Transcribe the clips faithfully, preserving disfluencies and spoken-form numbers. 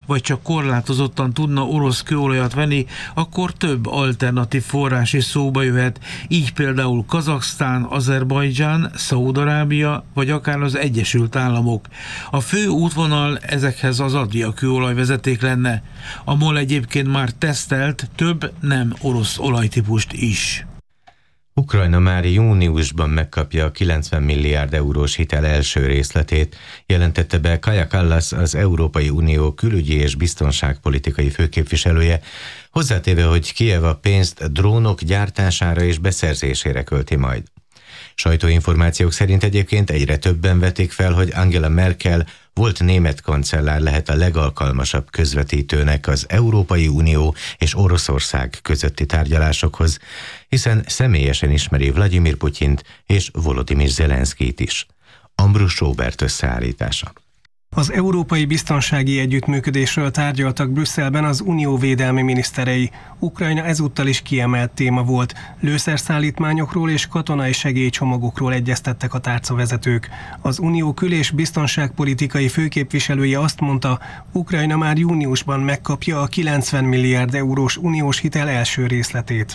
vagy csak korlátozottan tudna orosz kőolajat venni, akkor több alternatív forrás is szóba jöhet, így például Kazaksztán, Azerbajdzsán, Szaúd-Arábia, vagy akár az Egyesült Államok. A fő útvonal ezekhez az Adria kőolajvezeték lenne. A MOL egyébként már tesztelt több nem orosz olajtípust is. Ukrajna már júniusban megkapja a kilencven milliárd eurós hitel első részletét, jelentette be Kaja Kallas, az Európai Unió külügyi és biztonságpolitikai főképviselője, hozzátéve, hogy Kijev a pénzt drónok gyártására és beszerzésére költi majd. Sajtóinformációk szerint egyébként egyre többen vetik fel, hogy Angela Merkel volt német kancellár lehet a legalkalmasabb közvetítőnek az Európai Unió és Oroszország közötti tárgyalásokhoz, hiszen személyesen ismeri Vladimir Putyint és Volodymyr Zelenszkijt is. Ambrus Róbert összeállítása. Az európai biztonsági együttműködésről tárgyaltak Brüsszelben az unió védelmi miniszterei. Ukrajna ezúttal is kiemelt téma volt. Lőszerszállítmányokról és katonai segélycsomagokról egyeztettek a tárcavezetők. Az unió kül- és biztonságpolitikai főképviselője azt mondta, Ukrajna már júniusban megkapja a kilencven milliárd eurós uniós hitel első részletét.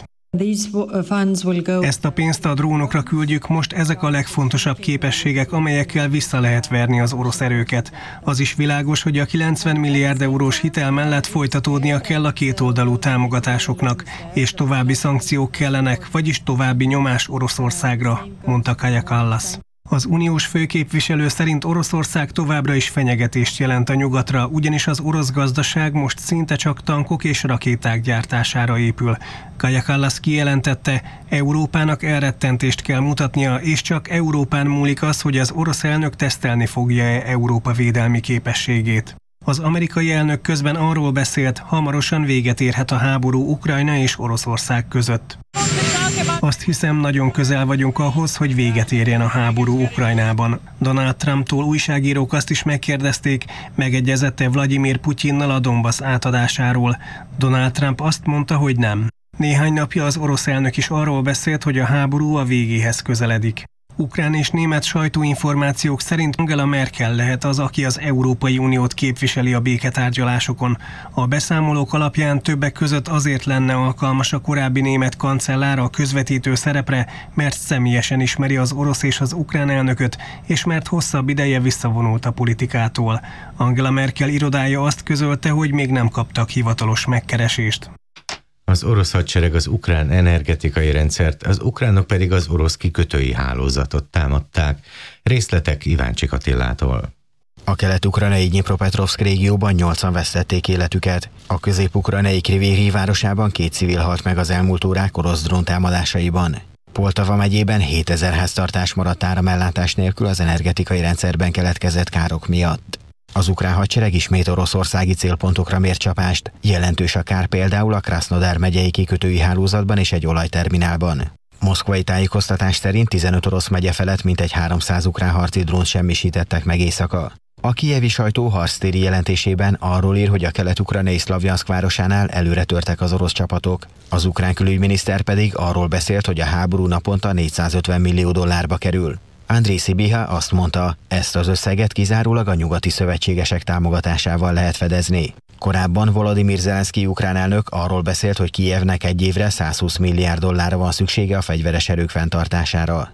Ezt a pénzt a drónokra küldjük, most ezek a legfontosabb képességek, amelyekkel vissza lehet verni az orosz erőket. Az is világos, hogy a kilencven milliárd eurós hitel mellett folytatódnia kell a kétoldalú támogatásoknak, és további szankciók kellenek, vagyis további nyomás Oroszországra, mondta Kaja Kallas. Az uniós főképviselő szerint Oroszország továbbra is fenyegetést jelent a nyugatra, ugyanis az orosz gazdaság most szinte csak tankok és rakéták gyártására épül. Kaja Kallas kijelentette, Európának elrettentést kell mutatnia, és csak Európán múlik az, hogy az orosz elnök tesztelni fogja-e Európa védelmi képességét. Az amerikai elnök közben arról beszélt, hamarosan véget érhet a háború Ukrajna és Oroszország között. Azt hiszem, nagyon közel vagyunk ahhoz, hogy véget érjen a háború Ukrajnában. Donald Trumptól újságírók azt is megkérdezték, megegyezette Vladimir Putyinnal a Donbasz átadásáról. Donald Trump azt mondta, hogy nem. Néhány napja az orosz elnök is arról beszélt, hogy a háború a végéhez közeledik. Ukrán és német sajtóinformációk szerint Angela Merkel lehet az, aki az Európai Uniót képviseli a béketárgyalásokon. A beszámolók alapján többek között azért lenne alkalmas a korábbi német kancellár a közvetítő szerepre, mert személyesen ismeri az orosz és az ukrán elnököt, és mert hosszabb ideje visszavonult a politikától. Angela Merkel irodája azt közölte, hogy még nem kaptak hivatalos megkeresést. Az orosz hadsereg az ukrán energetikai rendszert, az ukránok pedig az orosz kikötői hálózatot támadták. Részletek Iváncsik Attilától. A kelet-ukrajnai Dnyipropetrovszk régióban nyolcan vesztették életüket. A közép-ukrajnai Kriviri városában két civil halt meg az elmúlt órák orosz dróntámadásaiban. Poltava megyében hétezer háztartás maradt áramellátás nélkül az energetikai rendszerben keletkezett károk miatt. Az ukrán hadsereg ismét oroszországi célpontokra mért csapást. Jelentős a kár például a Krasznodar megyei kikötői hálózatban és egy olajterminálban. Moszkvai tájékoztatás szerint tizenöt orosz megye felett mintegy háromszáz ukrán harci drónt semmisítettek meg éjszaka. A kijevi sajtó harctéri jelentésében arról ír, hogy a kelet-ukrajnai Szlavjanszk városánál előre törtek az orosz csapatok. Az ukrán külügyminiszter pedig arról beszélt, hogy a háború naponta négyszázötven millió dollárba kerül. Andriy Sibiha azt mondta, ezt az összeget kizárólag a nyugati szövetségesek támogatásával lehet fedezni. Korábban Volodymyr Zelenszkij ukrán elnök arról beszélt, hogy Kijevnek egy évre százhúsz milliárd dollárra van szüksége a fegyveres erők fenntartására.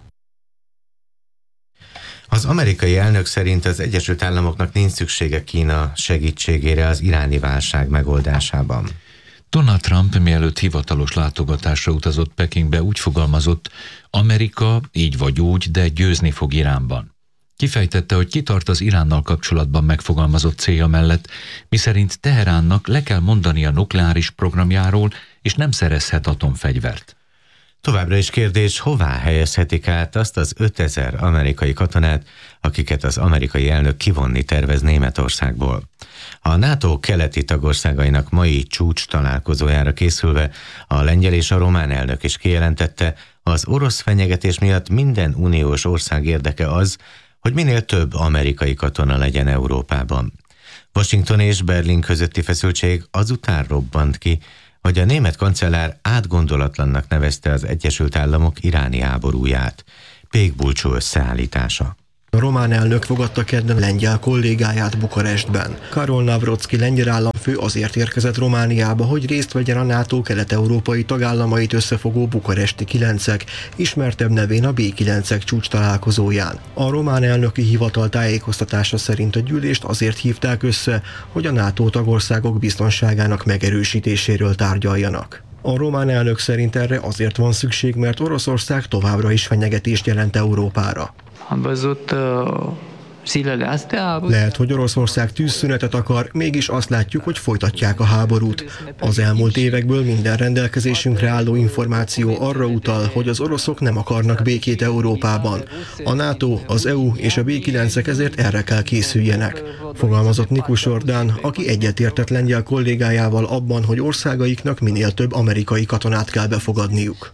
Az amerikai elnök szerint az Egyesült Államoknak nincs szüksége Kína segítségére az iráni válság megoldásában. Donald Trump mielőtt hivatalos látogatásra utazott Pekingbe úgy fogalmazott, Amerika így vagy úgy, de győzni fog Iránban. Kifejtette, hogy kitart az Iránnal kapcsolatban megfogalmazott célja mellett, miszerint Teheránnak le kell mondani a nukleáris programjáról, és nem szerezhet atomfegyvert. Továbbra is kérdés, hová helyezhetik át azt az ötezer amerikai katonát, akiket az amerikai elnök kivonni tervez Németországból. A NATO keleti tagországainak mai csúcs találkozójára készülve a lengyel és a román elnök is kijelentette, az orosz fenyegetés miatt minden uniós ország érdeke az, hogy minél több amerikai katona legyen Európában. Washington és Berlin közötti feszültség azután robbant ki, hogy a német kancellár átgondolatlannak nevezte az Egyesült Államok iráni háborúját. Pék Bulcsú összeállítása. A román elnök fogadta kedden lengyel kollégáját Bukarestben. Karol Navrocki lengyel államfő államfő azért érkezett Romániába, hogy részt vegyen a NATO kelet-európai tagállamait összefogó bukaresti kilencek, ismertebb nevén a bé kilencek csúcs találkozóján. A román elnöki hivatal tájékoztatása szerint a gyűlést azért hívták össze, hogy a NATO tagországok biztonságának megerősítéséről tárgyaljanak. A román elnök szerint erre azért van szükség, mert Oroszország továbbra is fenyegetést jelent Európára. Lehet, hogy Oroszország tűzszünetet akar, mégis azt látjuk, hogy folytatják a háborút. Az elmúlt évekből minden rendelkezésünkre álló információ arra utal, hogy az oroszok nem akarnak békét Európában. A NATO, az é u és a bé kilencek ezért erre kell készüljenek, fogalmazott Nikus Ordán, aki egyetértett lengyel kollégájával abban, hogy országaiknak minél több amerikai katonát kell befogadniuk.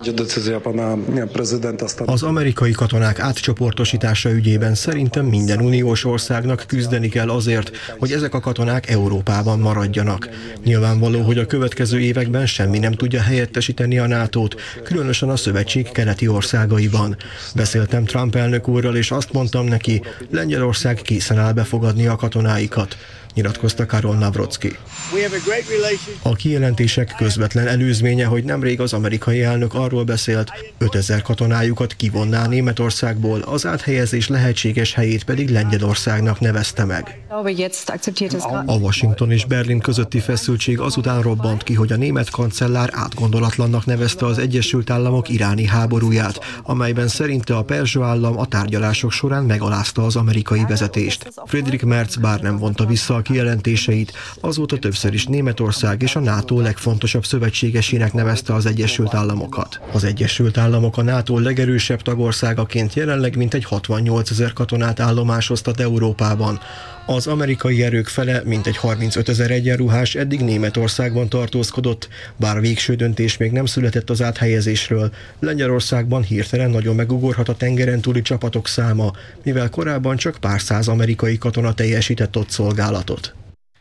Az amerikai katonák átcsoportosítása ügyében szerintem minden uniós országnak küzdeni kell azért, hogy ezek a katonák Európában maradjanak. Nyilvánvaló, hogy a következő években semmi nem tudja helyettesíteni a nátót, különösen a szövetség keleti országaiban. Beszéltem Trump elnök úrral, és azt mondtam neki, Lengyelország készen áll befogadni a katonáikat, nyilatkozta Karol Nawrocki. A kijelentések közvetlen előzménye, hogy nemrég az amerikai elnök arról beszélt, ötezer katonájukat kivonná Németországból, az áthelyezés lehetséges helyét pedig Lengyelországnak nevezte meg. A Washington és Berlin közötti feszültség azután robbant ki, hogy a német kancellár átgondolatlannak nevezte az Egyesült Államok iráni háborúját, amelyben szerinte a perzsa állam a tárgyalások során megalázta az amerikai vezetést. Friedrich Merz bár nem vonta vissza a kijelentéseit, azóta többször is Németország és a NATO legfontosabb szövetségesének nevezte az Egyesült Államokat. Az Egyesült Államok a NATO legerősebb tagországaként jelenleg mintegy hatvannyolcezer katonát állomásoztat Európában. Az amerikai erők fele, mintegy harmincötezer egyenruhás eddig Németországban tartózkodott, bár végső döntés még nem született az áthelyezésről. Lengyelországban hirtelen nagyon megugorhat a tengeren túli csapatok száma, mivel korábban csak pár száz amerikai katona teljesített ott szolgálatot.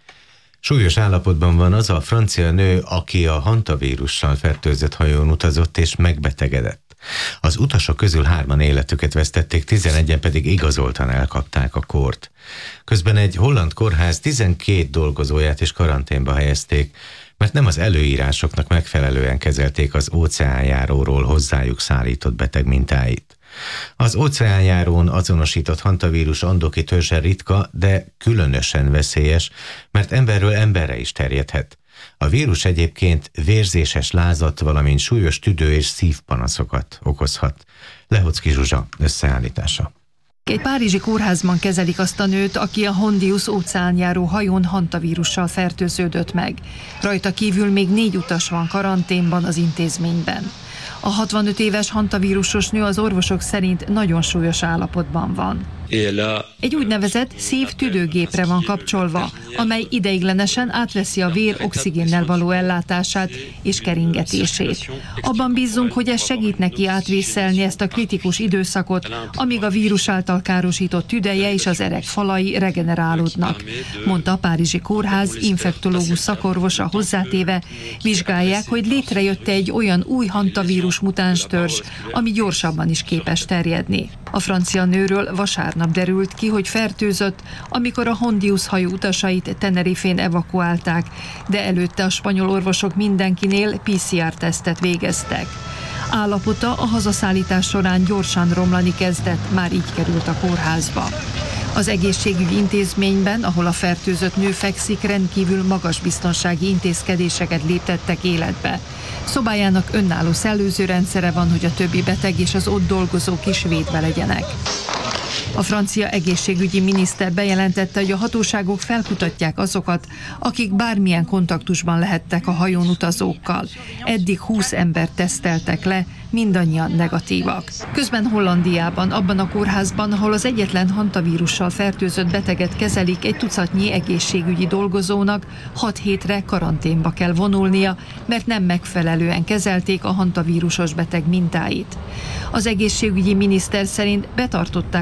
Súlyos állapotban van az a francia nő, aki a hantavírussal fertőzött hajón utazott és megbetegedett. Az utasok közül hárman életüket vesztették, tizenegyen pedig igazoltan elkapták a kórt. Közben egy holland kórház tizenkét dolgozóját is karanténba helyezték, mert nem az előírásoknak megfelelően kezelték az óceánjáróról hozzájuk szállított beteg mintáit. Az óceánjárón azonosított hantavírus andoki törzse ritka, de különösen veszélyes, mert emberről emberre is terjedhet. A vírus egyébként vérzéses lázat, valamint súlyos tüdő- és szívpanaszokat okozhat. Lehocki Zsuzsa összeállítása. Egy párizsi kórházban kezelik azt a nőt, aki a Hondius óceánjáró hajón hantavírussal fertőződött meg. Rajta kívül még négy utas van karanténban az intézményben. A hatvanöt éves hantavírusos nő az orvosok szerint nagyon súlyos állapotban van. Egy úgynevezett szív-tüdőgépre van kapcsolva, amely ideiglenesen átveszi a vér oxigénnel való ellátását és keringetését. Abban bízunk, hogy ez segít neki átvészelni ezt a kritikus időszakot, amíg a vírus által károsított tüdeje és az erek falai regenerálódnak, mondta a párizsi kórház infektológus szakorvosa hozzátéve, vizsgálják, hogy létrejött egy olyan új hantavírus mutáns törzs, ami gyorsabban is képes terjedni. A francia nőről vasárnap derült ki, hogy fertőzött, amikor a Hondius hajó utasait Tenerifén evakuálták, de előtte a spanyol orvosok mindenkinél pé cé er-tesztet végeztek. Állapota a hazaszállítás során gyorsan romlani kezdett, már így került a kórházba. Az egészségügyi intézményben, ahol a fertőzött nő fekszik, rendkívül magas biztonsági intézkedéseket léptettek életbe. Szobájának önálló szellőzőrendszere van, hogy a többi beteg és az ott dolgozók is védve legyenek. A francia egészségügyi miniszter bejelentette, hogy a hatóságok felkutatják azokat, akik bármilyen kontaktusban lehettek a hajón utazókkal. Eddig húsz embert teszteltek le, mindannyian negatívak. Közben Hollandiában, abban a kórházban, ahol az egyetlen hantavírussal fertőzött beteget kezelik, egy tucatnyi egészségügyi dolgozónak hat hétre karanténba kell vonulnia, mert nem megfelelően kezelték a hantavírusos beteg mintáit. Az egészségügyi miniszter szerint betartották ugyan az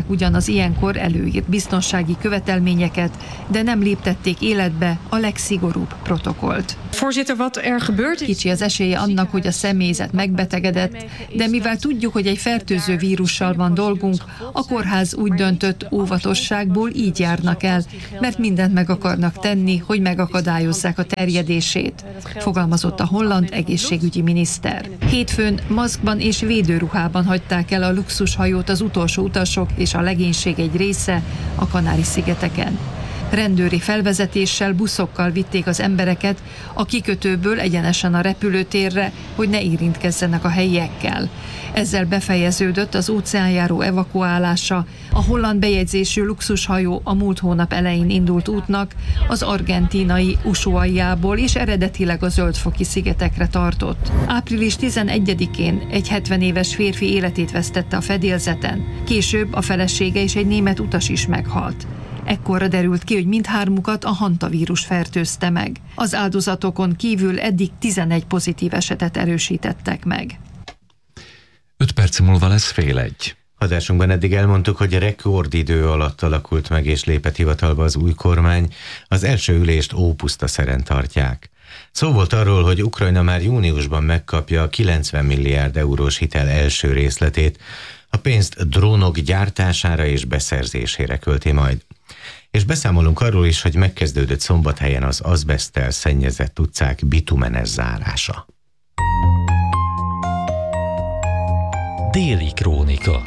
az ilyenkor előírt biztonsági követelményeket, de nem léptették életbe a legszigorúbb protokollt. Kicsi az esélye annak, hogy a személyzet megbetegedett, de mivel tudjuk, hogy egy fertőző vírussal van dolgunk, a kórház úgy döntött, óvatosságból így járnak el, mert mindent meg akarnak tenni, hogy megakadályozzák a terjedését, fogalmazott a holland egészségügyi miniszter. Hétfőn maszkban és védőruhában hagyták el a luxushajót az utolsó utasok és a legénység egy része a Kanári-szigeteken. Rendőri felvezetéssel, buszokkal vitték az embereket a kikötőből egyenesen a repülőtérre, hogy ne érintkezzenek a helyiekkel. Ezzel befejeződött az óceánjáró evakuálása. A holland bejegyzésű luxushajó a múlt hónap elején indult útnak az argentínai Ushuaiából és eredetileg a Zöld-foki szigetekre tartott. április tizenegyedikén egy hetven éves férfi életét vesztette a fedélzeten. Később a felesége és egy német utas is meghalt. Ekkorra derült ki, hogy mindhármukat a hantavírus fertőzte meg. Az áldozatokon kívül eddig tizenegy pozitív esetet erősítettek meg. Öt perc múlva lesz fél egy. Adásunkban eddig elmondtuk, hogy a rekordidő alatt alakult meg és lépett hivatalba az új kormány, az első ülést ópuszta szeren tartják. Szó volt arról, hogy Ukrajna már júniusban megkapja a kilencven milliárd eurós hitel első részletét, a pénzt drónok gyártására és beszerzésére költi majd. És beszámolunk arról is, hogy megkezdődött Szombathelyen az azbeszttel szennyezett utcák bitumenes zárása. Déli krónika.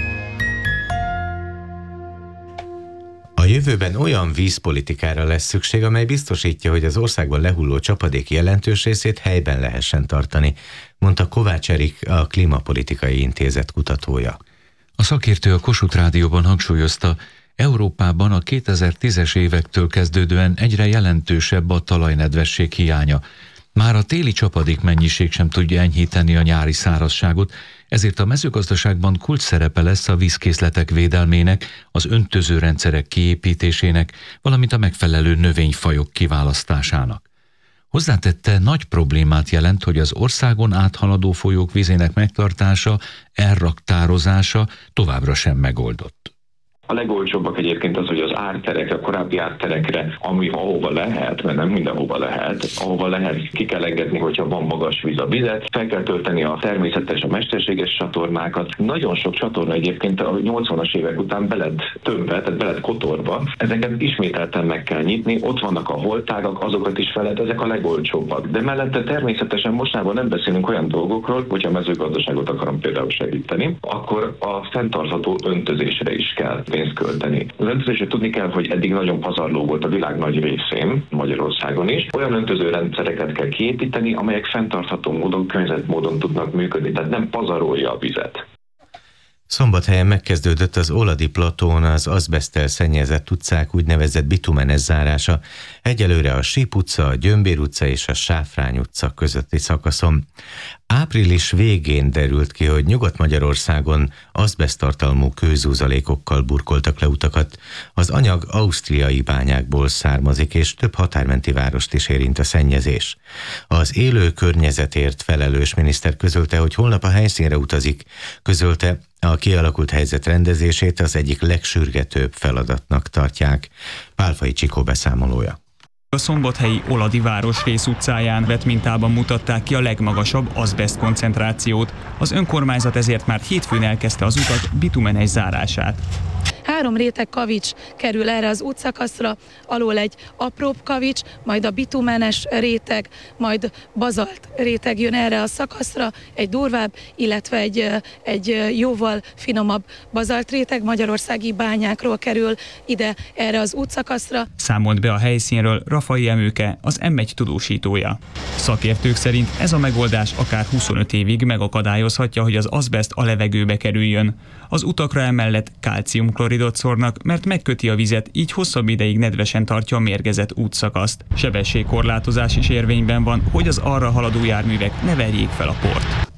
A jövőben olyan vízpolitikára lesz szükség, amely biztosítja, hogy az országban lehulló csapadék jelentős részét helyben lehessen tartani, mondta Kovács Erik, a Klímapolitikai Intézet kutatója. A szakértő a Kossuth Rádióban hangsúlyozta, Európában a kétezer-tízes évektől kezdődően egyre jelentősebb a talajnedvesség hiánya. Már a téli csapadék mennyiség sem tudja enyhíteni a nyári szárazságot, ezért a mezőgazdaságban kulcs szerepe lesz a vízkészletek védelmének, az öntözőrendszerek kiépítésének, valamint a megfelelő növényfajok kiválasztásának. Hozzátette, nagy problémát jelent, hogy az országon áthaladó folyók vízének megtartása, elraktározása továbbra sem megoldott. A legolcsóbbak egyébként az, hogy az árterekre, a korábbi árterekre, ami ahova lehet, mert nem mindenhova lehet, ahova lehet, ki kell engedni, hogyha van magas víz a vizet, fel kell tölteni a természetes, a mesterséges csatornákat. Nagyon sok csatorna egyébként a nyolcvanas évek után be lett tömve, tehát be lett kotorba. Ezeket ismételten meg kell nyitni, ott vannak a holtágak, azokat is fel lehet, ezek a legolcsóbbak. De mellette természetesen mostában nem beszélünk olyan dolgokról, hogyha a mezőgazdaságot akarom például segíteni, akkor a fenntartható öntözésre is kell pénzt költeni. Az öntözésre tudni kell, hogy eddig nagyon pazarló volt a világ nagy részén, Magyarországon is. Olyan öntözőrendszereket kell kiépíteni, amelyek fenntartható módon, környezetmódon tudnak működni, tehát nem pazarolja a vizet. Szombathelyen megkezdődött az Oladi platón az azbeszttel szennyezett utcák úgynevezett bitumenes zárása. Egyelőre a Síp utca, a Gyömbér utca és a Sáfrány utca közötti szakaszon. Április végén derült ki, hogy Nyugat-Magyarországon azbeszttartalmú kőzúzalékokkal burkoltak le utakat. Az anyag ausztriai bányákból származik, és több határmenti várost is érint a szennyezés. Az élő környezetért felelős miniszter közölte, hogy holnap a helyszínre utazik, közölte, a kialakult helyzet rendezését az egyik legsürgetőbb feladatnak tartják. Pálfai Csikó beszámolója. A szombathelyi Oladi városrész utcáján vett mintában mutatták ki a legmagasabb azbeszt koncentrációt. Az önkormányzat ezért már hétfőn elkezdte az utak bitumenes zárását. Három réteg kavics kerül erre az útszakaszra, alól egy apróbb kavics, majd a bitumenes réteg, majd bazalt réteg jön erre a szakaszra, egy durvább, illetve egy, egy jóval finomabb bazalt réteg magyarországi bányákról kerül ide erre az útszakaszra. Számolt be a helyszínről Rafai Emőke, az em egy tudósítója. Szakértők szerint ez a megoldás akár huszonöt évig megakadályozhatja, hogy az azbeszt a levegőbe kerüljön. Az utakra emellett kálciumkloridot szórnak, mert megköti a vizet, így hosszabb ideig nedvesen tartja a mérgezett útszakaszt. Sebességkorlátozás is érvényben van, hogy az arra haladó járművek ne verjék fel a port.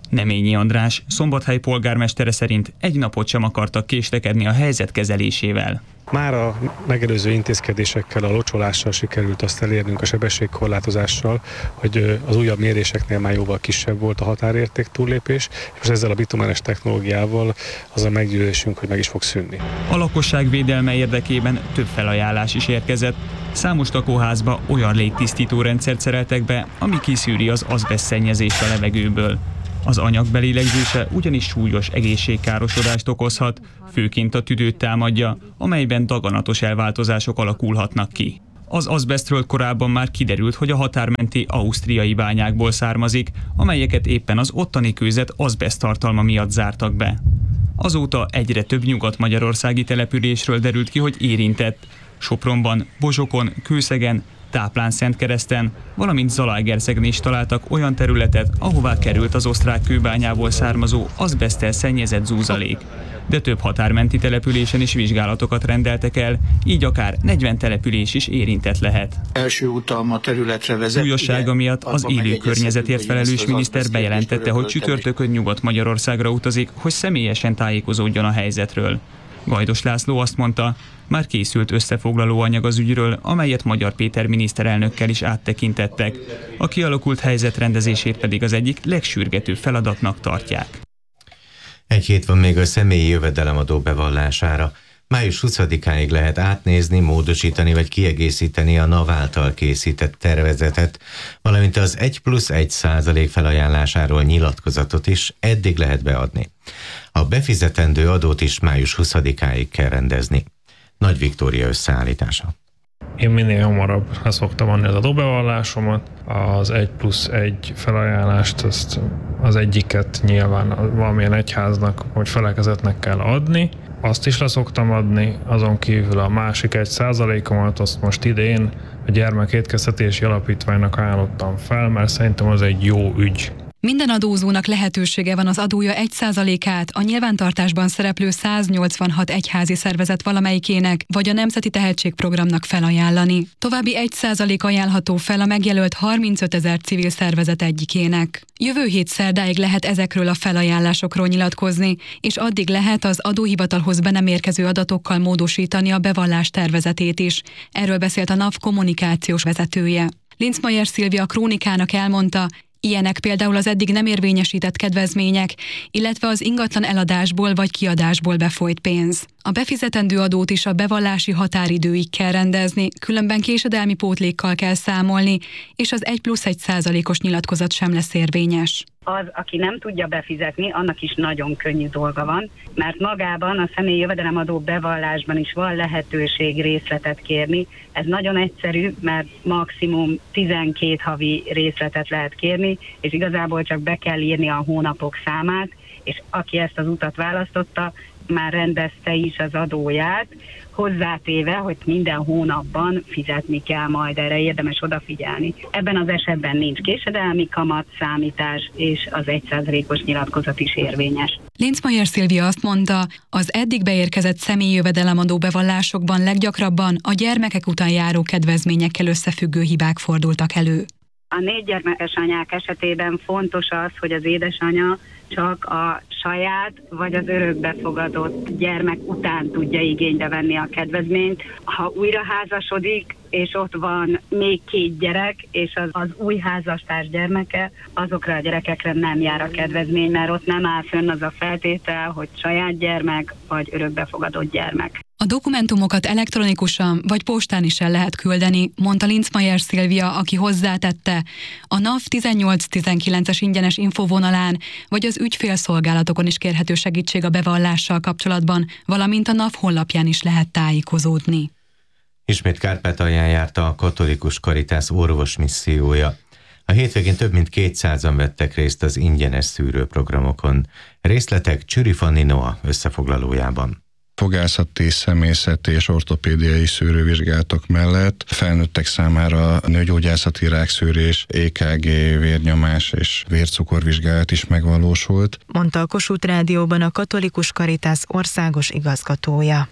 Neményi András, Szombathely polgármestere szerint egy napot sem akartak késlekedni a helyzet kezelésével. Már a megelőző intézkedésekkel, a locsolással sikerült azt elérnünk, a sebességkorlátozással, hogy az újabb méréseknél már jóval kisebb volt a határérték túllépés, és ezzel a bitumenes technológiával az a meggyőzésünk, hogy meg is fog szűnni. A lakosság védelme érdekében több felajánlás is érkezett. Számos lakóházba olyan légtisztító rendszert szereltek be, ami kiszűri az azbeszt szennyezést a levegőből. Az anyag belélegzése ugyanis súlyos egészségkárosodást okozhat, főként a tüdőt támadja, amelyben daganatos elváltozások alakulhatnak ki. Az azbesztről korábban már kiderült, hogy a határmenti ausztriai bányákból származik, amelyeket éppen az ottani kőzet azbeszt tartalma miatt zártak be. Azóta egyre több nyugat-magyarországi településről derült ki, hogy érintett. Sopronban, Bozsokon, Kőszegen, Táplán-Szentkereszten, valamint Zalaegerszegen is találtak olyan területet, ahová került az osztrák kőbányából származó azbeszttel szennyezett zúzalék. De több határmenti településen is vizsgálatokat rendeltek el, így akár negyven település is érintett lehet. Első utam a területre vezet. Súlyossága miatt az élő környezetért felelős miniszter bejelentette, hogy csütörtökön Nyugat-Magyarországra utazik, hogy személyesen tájékozódjon a helyzetről. Gajdos László azt mondta, már készült összefoglaló anyag az ügyről, amelyet Magyar Péter miniszterelnökkel is áttekintettek. A kialakult helyzet rendezését pedig az egyik legsürgetőbb feladatnak tartják. Egy hét van még a személyi jövedelemadó bevallására. május huszadikáig lehet átnézni, módosítani vagy kiegészíteni a NAV által készített tervezetet, valamint az egy plusz egy százalék felajánlásáról nyilatkozatot is eddig lehet beadni. A befizetendő adót is május huszadikáig kell rendezni. Nagy Viktória összeállítása. Én minél hamarabb szoktam adni az adóbevallásomat, az egy plusz egy felajánlást, azt az egyiket nyilván valamilyen egyháznak vagy felekezetnek kell adni, azt is leszoktam adni, azon kívül a másik egy százalékomat azt most idén a Gyermekétkeztetési Alapítványnak ajánlottam fel, mert szerintem az egy jó ügy. Minden adózónak lehetősége van az adója egy százalékát a nyilvántartásban szereplő száznyolcvanhat egyházi szervezet valamelyikének vagy a Nemzeti Tehetségprogramnak felajánlani. További egy százalék ajánlható fel a megjelölt harmincötezer civil szervezet egyikének. Jövő hét szerdáig lehet ezekről a felajánlásokról nyilatkozni, és addig lehet az adóhivatalhoz be nem érkező adatokkal módosítani a bevallás tervezetét is. Erről beszélt a NAV kommunikációs vezetője. Linzmayer Szilvia a Krónikának elmondta, ilyenek például az eddig nem érvényesített kedvezmények, illetve az ingatlan eladásból vagy kiadásból befolyt pénz. A befizetendő adót is a bevallási határidőig kell rendezni, különben késedelmi pótlékkal kell számolni, és az egy plusz egy százalékos nyilatkozat sem lesz érvényes. Az, aki nem tudja befizetni, annak is nagyon könnyű dolga van, mert magában a személyi jövedelemadó bevallásban is van lehetőség részletet kérni. Ez nagyon egyszerű, mert maximum tizenkét havi részletet lehet kérni, és igazából csak be kell írni a hónapok számát, és aki ezt az utat választotta, már rendezte is az adóját, hozzátéve, hogy minden hónapban fizetni kell majd, erre érdemes odafigyelni. Ebben az esetben nincs késedelmi kamat számítás, és az egy százalékos nyilatkozat is érvényes. Linzmayer Szilvia azt mondta, az eddig beérkezett személyi jövedelemadó bevallásokban leggyakrabban a gyermekek után járó kedvezményekkel összefüggő hibák fordultak elő. A négy gyermekes anyák esetében fontos az, hogy az édesanya csak a saját vagy az örökbefogadott gyermek után tudja igénybe venni a kedvezményt. Ha újra házasodik, és ott van még két gyerek, és az, az új házastárs gyermeke, azokra a gyerekekre nem jár a kedvezmény, mert ott nem áll fönn az a feltétel, hogy saját gyermek vagy örökbefogadott gyermek. A dokumentumokat elektronikusan vagy postán is el lehet küldeni, mondta Linzmayer Szilvia, aki hozzátette, a NAV tizennyolc tizenkilences ingyenes infovonalán vagy az ügyfélszolgálatokon is kérhető segítség a bevallással kapcsolatban, valamint a NAV honlapján is lehet tájékozódni. Ismét Kárpátalján járta a Katolikus Karitász orvosmissziója. A hétvégén több mint kétszázan vettek részt az ingyenes szűrőprogramokon. Részletek Csüri Fanni Noa összefoglalójában. Fogászati, személyzeti és ortopédiai szűrővizsgálatok mellett felnőttek számára nőgyógyászati rákszűrés, é ká gé, vérnyomás és vércukorvizsgálat is megvalósult, mondta a Kossuth Rádióban a Katolikus Karitász országos igazgatója.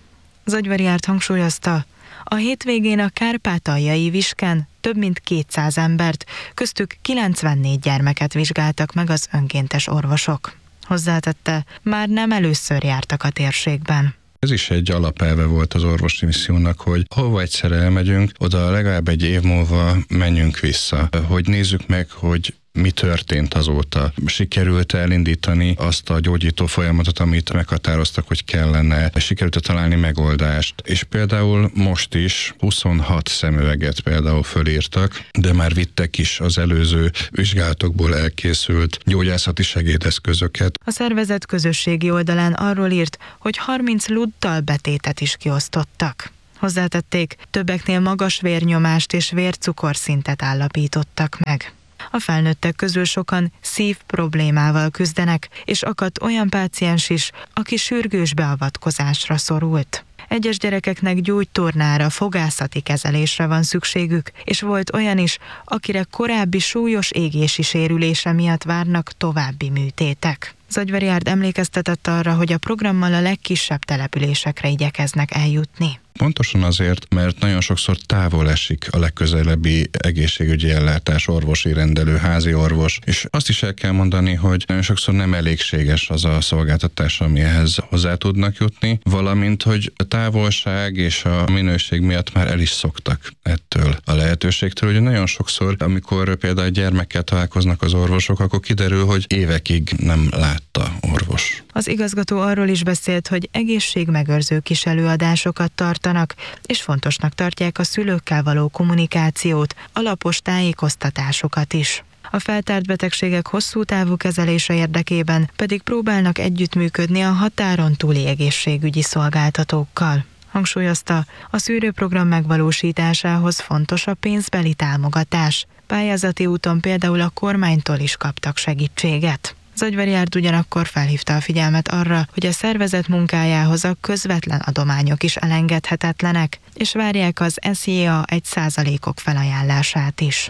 Zagyvari-Árt hangsúlyozta, a hétvégén a kárpátaljai Visken több mint kétszáz embert, köztük kilencvennégy gyermeket vizsgáltak meg az önkéntes orvosok. Hozzátette, már nem először jártak a térségben. Ez is egy alapelve volt az orvosi missziónak, hogy hova egyszer elmegyünk, oda legalább egy év múlva menjünk vissza, hogy nézzük meg, hogy mi történt azóta. Sikerült elindítani azt a gyógyító folyamatot, amit meghatároztak, hogy kellene. Sikerült találni megoldást. És például most is huszonhat szemüveget például fölírtak, de már vittek is az előző vizsgálatokból elkészült gyógyászati segédeszközöket. A szervezet közösségi oldalán arról írt, hogy harminc luddal betétet is kiosztottak. Hozzátették, többeknél magas vérnyomást és vércukorszintet állapítottak meg. A felnőttek közül sokan szív problémával küzdenek, és akadt olyan páciens is, aki sürgős beavatkozásra szorult. Egyes gyerekeknek gyógytornára, fogászati kezelésre van szükségük, és volt olyan is, akire korábbi súlyos égési sérülése miatt várnak további műtétek. Zagyvari-Árd emlékeztetett arra, hogy a programmal a legkisebb településekre igyekeznek eljutni. Pontosan azért, mert nagyon sokszor távol esik a legközelebbi egészségügyi ellátás, orvosi rendelő, házi orvos, és azt is el kell mondani, hogy nagyon sokszor nem elégséges az a szolgáltatás, amihez hozzá tudnak jutni, valamint, hogy a távolság és a minőség miatt már el is szoktak ettől a lehetőségtől, hogy nagyon sokszor, amikor például gyermekkel találkoznak az orvosok, akkor kiderül, hogy évekig nem látta orvos. Az igazgató arról is beszélt, hogy egészségmegőrző kis előadásokat tartanak, és fontosnak tartják a szülőkkel való kommunikációt, alapos tájékoztatásokat is. A feltárt betegségek hosszú távú kezelése érdekében pedig próbálnak együttműködni a határon túli egészségügyi szolgáltatókkal. Hangsúlyozta, a szűrőprogram megvalósításához fontos a pénzbeli támogatás. Pályázati úton például a kormánytól is kaptak segítséget. Zagyvari-Árd ugyanakkor felhívta a figyelmet arra, hogy a szervezet munkájához a közvetlen adományok is elengedhetetlenek, és várják az es zé á egy százalékok felajánlását is.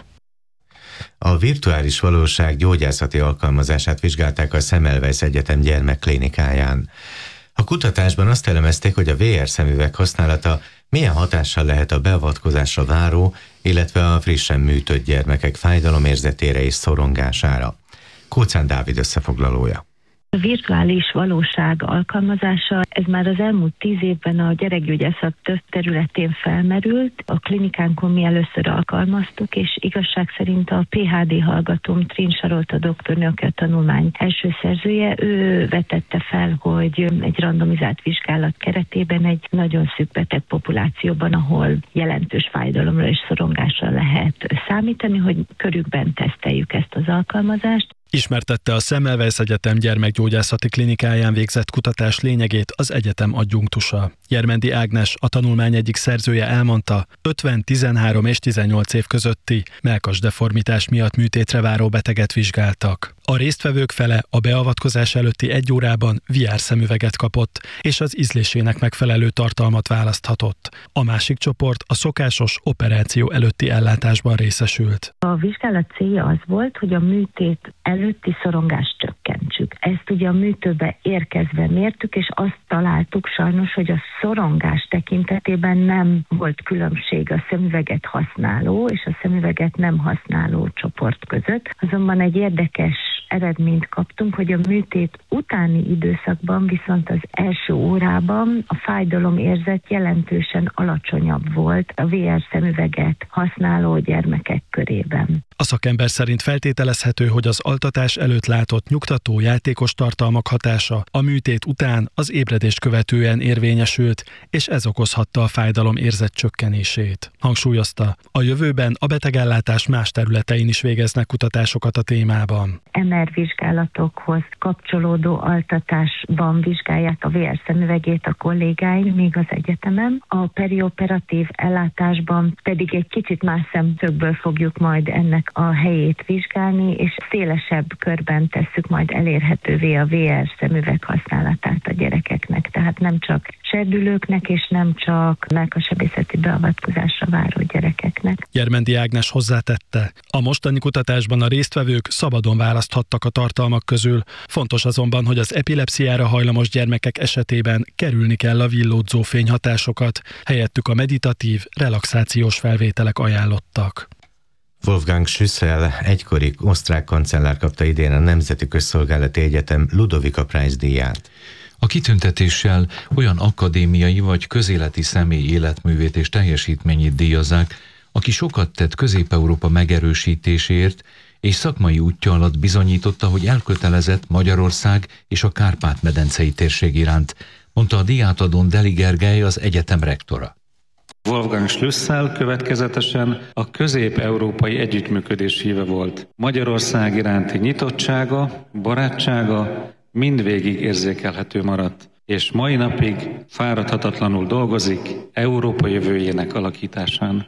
A virtuális valóság gyógyászati alkalmazását vizsgálták a Semmelweis Egyetem gyermekklinikáján. A kutatásban azt elemezték, hogy a vé er szemüveg használata milyen hatással lehet a beavatkozásra váró, illetve a frissen műtött gyermekek fájdalomérzetére és szorongására. Kóczán Dávid összefoglalója. A virtuális valóság alkalmazása, ez már az elmúlt tíz évben a gyerekgyógyászat több területén felmerült. A klinikánkon mi először alkalmaztuk, és igazság szerint a pé há dé hallgatóm, Trin Sarolta doktornő, aki a tanulmány első szerzője, ő vetette fel, hogy egy randomizált vizsgálat keretében egy nagyon szűk beteg populációban, ahol jelentős fájdalomra és szorongásra lehet számítani, hogy körükben teszteljük ezt az alkalmazást. Ismertette a Semmelweis Egyetem gyermekgyógyászati klinikáján végzett kutatás lényegét az egyetem adjunktusa. Jermendi Ágnes, a tanulmány egyik szerzője elmondta, ötven, tizenhárom és tizennyolc év közötti mellkasdeformitás miatt műtétre váró beteget vizsgáltak. A résztvevők fele a beavatkozás előtti egy órában vé er szemüveget kapott, és az ízlésének megfelelő tartalmat választhatott. A másik csoport a szokásos operáció előtti ellátásban részesült. A vizsgálat célja az volt, hogy a műtét előtti szorongást csökkentsük. Ezt ugye a műtőbe érkezve mértük, és azt találtuk sajnos, hogy a szorongás tekintetében nem volt különbség a szemüveget használó és a szemüveget nem használó csoport között. Azonban egy érdekes eredményt kaptunk, hogy a műtét utáni időszakban, viszont az első órában a fájdalomérzet jelentősen alacsonyabb volt a vé er szemüveget használó gyermekek körében. A szakember szerint feltételezhető, hogy az altatás előtt látott nyugtató játékos tartalmak hatása a műtét után az ébredést követően érvényesült, és ez okozhatta a fájdalom érzet csökkenését. Hangsúlyozta, a jövőben a betegellátás más területein is végeznek kutatásokat a témában. em er vizsgálatokhoz kapcsolódó altatásban vizsgálják a vé er szemüvegét a kollégáim még az egyetemen. A perioperatív ellátásban pedig egy kicsit más szemszögből fogjuk majd ennek a helyét vizsgálni, és szélesebb körben tesszük majd elérhetővé a vé er szemüveg használatát a gyerekeknek. Tehát nem csak serdülőknek, és nem csak melkasebészeti beavatkozásra váró gyerekeknek. Gyermendi Ágnes hozzátette, a mostani kutatásban a résztvevők szabadon választhattak a tartalmak közül. Fontos azonban, hogy az epilepsziára hajlamos gyermekek esetében kerülni kell a villódzó fényhatásokat, helyettük a meditatív, relaxációs felvételek ajánlottak. Wolfgang Schüssel, egykori osztrák kancellár kapta idén a Nemzeti Közszolgálati Egyetem Ludovika Prize díját. A kitüntetéssel olyan akadémiai vagy közéleti személy életművét és teljesítményét díjazzák, aki sokat tett Közép-Európa megerősítéséért, és szakmai útja alatt bizonyította, hogy elkötelezett Magyarország és a Kárpát-medencei térség iránt, mondta a díjátadón Deli Gergely, az egyetem rektora. Wolfgang Schlüssel következetesen a közép-európai együttműködés híve volt. Magyarország iránti nyitottsága, barátsága mindvégig érzékelhető maradt, és mai napig fáradhatatlanul dolgozik Európa jövőjének alakításán.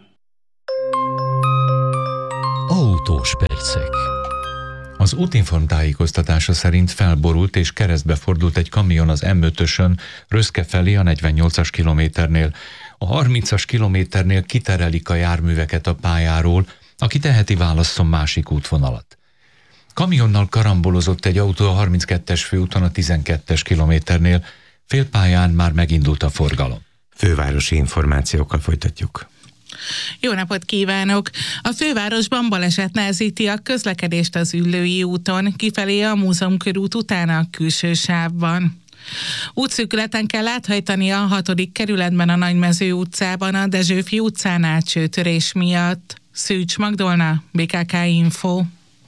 Autós percek. Az Útinform tájékoztatása szerint felborult és keresztbe fordult egy kamion az em ötösön Röszke felé a negyvennyolcas kilométernél. A harmincas kilométernél kiterelik a járműveket a pályáról, aki teheti válasszon másik útvonalat. Kamionnal karambolozott egy autó a harminckettes főúton a tizenkettes kilométernél, félpályán már megindult a forgalom. Fővárosi információkkal folytatjuk. Jó napot kívánok! A fővárosban baleset nehezíti a közlekedést az Üllői úton, kifelé a Múzeumkörút után a külső sávban. Útszűkületen kell áthajtani a hatodik kerületben a Nagymező utcában a Dezsőfi utcánál csőtörés miatt. Szűcs Magdolna, bé ká ká Info.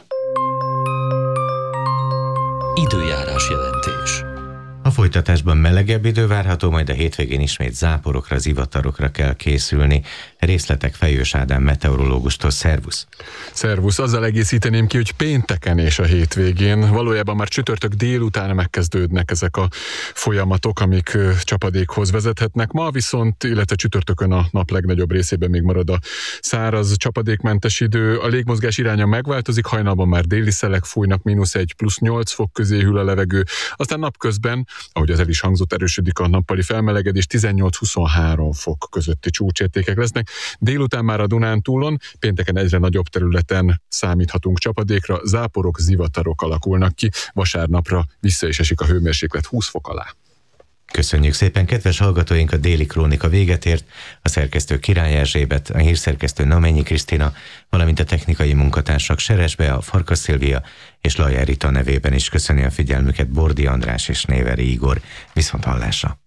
Időjárás jelentés. A folytatásban melegebb idő várható, majd a hétvégén ismét záporokra, zivatarokra kell készülni. Részletek Fejős Ádám meteorológustól. Szervusz! Szervusz! Azzal egészíteném ki, hogy pénteken és a hétvégén valójában már csütörtök délután megkezdődnek ezek a folyamatok, amik csapadékhoz vezethetnek. Ma viszont, illetve csütörtökön a nap legnagyobb részében még marad a száraz, csapadékmentes idő. A légmozgás iránya megváltozik, hajnalban már déli szelek fújnak, mínusz egy plusz nyolc fok közé hűl a levegő. Aztán napközben, ahogy az el is hangzott, erősödik a nappali felmelegedés, tizennyolc-huszonhárom fok közötti csúcsértékek lesznek. Délután már a Dunántúlon, pénteken egyre nagyobb területen számíthatunk csapadékra, záporok, zivatarok alakulnak ki, vasárnapra vissza is esik a hőmérséklet húsz fok alá. Köszönjük szépen, kedves hallgatóink, a Déli Krónika véget ért. A szerkesztő Király Erzsébet, a hírszerkesztő Namenyi Krisztina, valamint a technikai munkatársak Seres Bea, Farkas Szilvia és Lajár Rita nevében is köszöni a figyelmüket Bordi András és Néveri Igor. Viszont hallásra!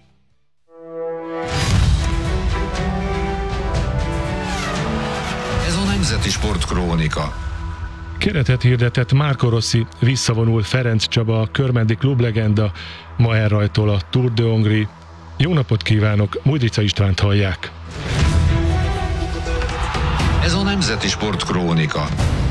Ez a Nemzeti Sportkrónika. Keretet hirdetett Marco Rossi, visszavonul Ferenc Csaba, a körmendi klublegenda, ma elrajtol a Tour de Hongrie. Jó napot kívánok, Mudrica Istvánt hallják. Ez a Nemzeti Sportkrónika.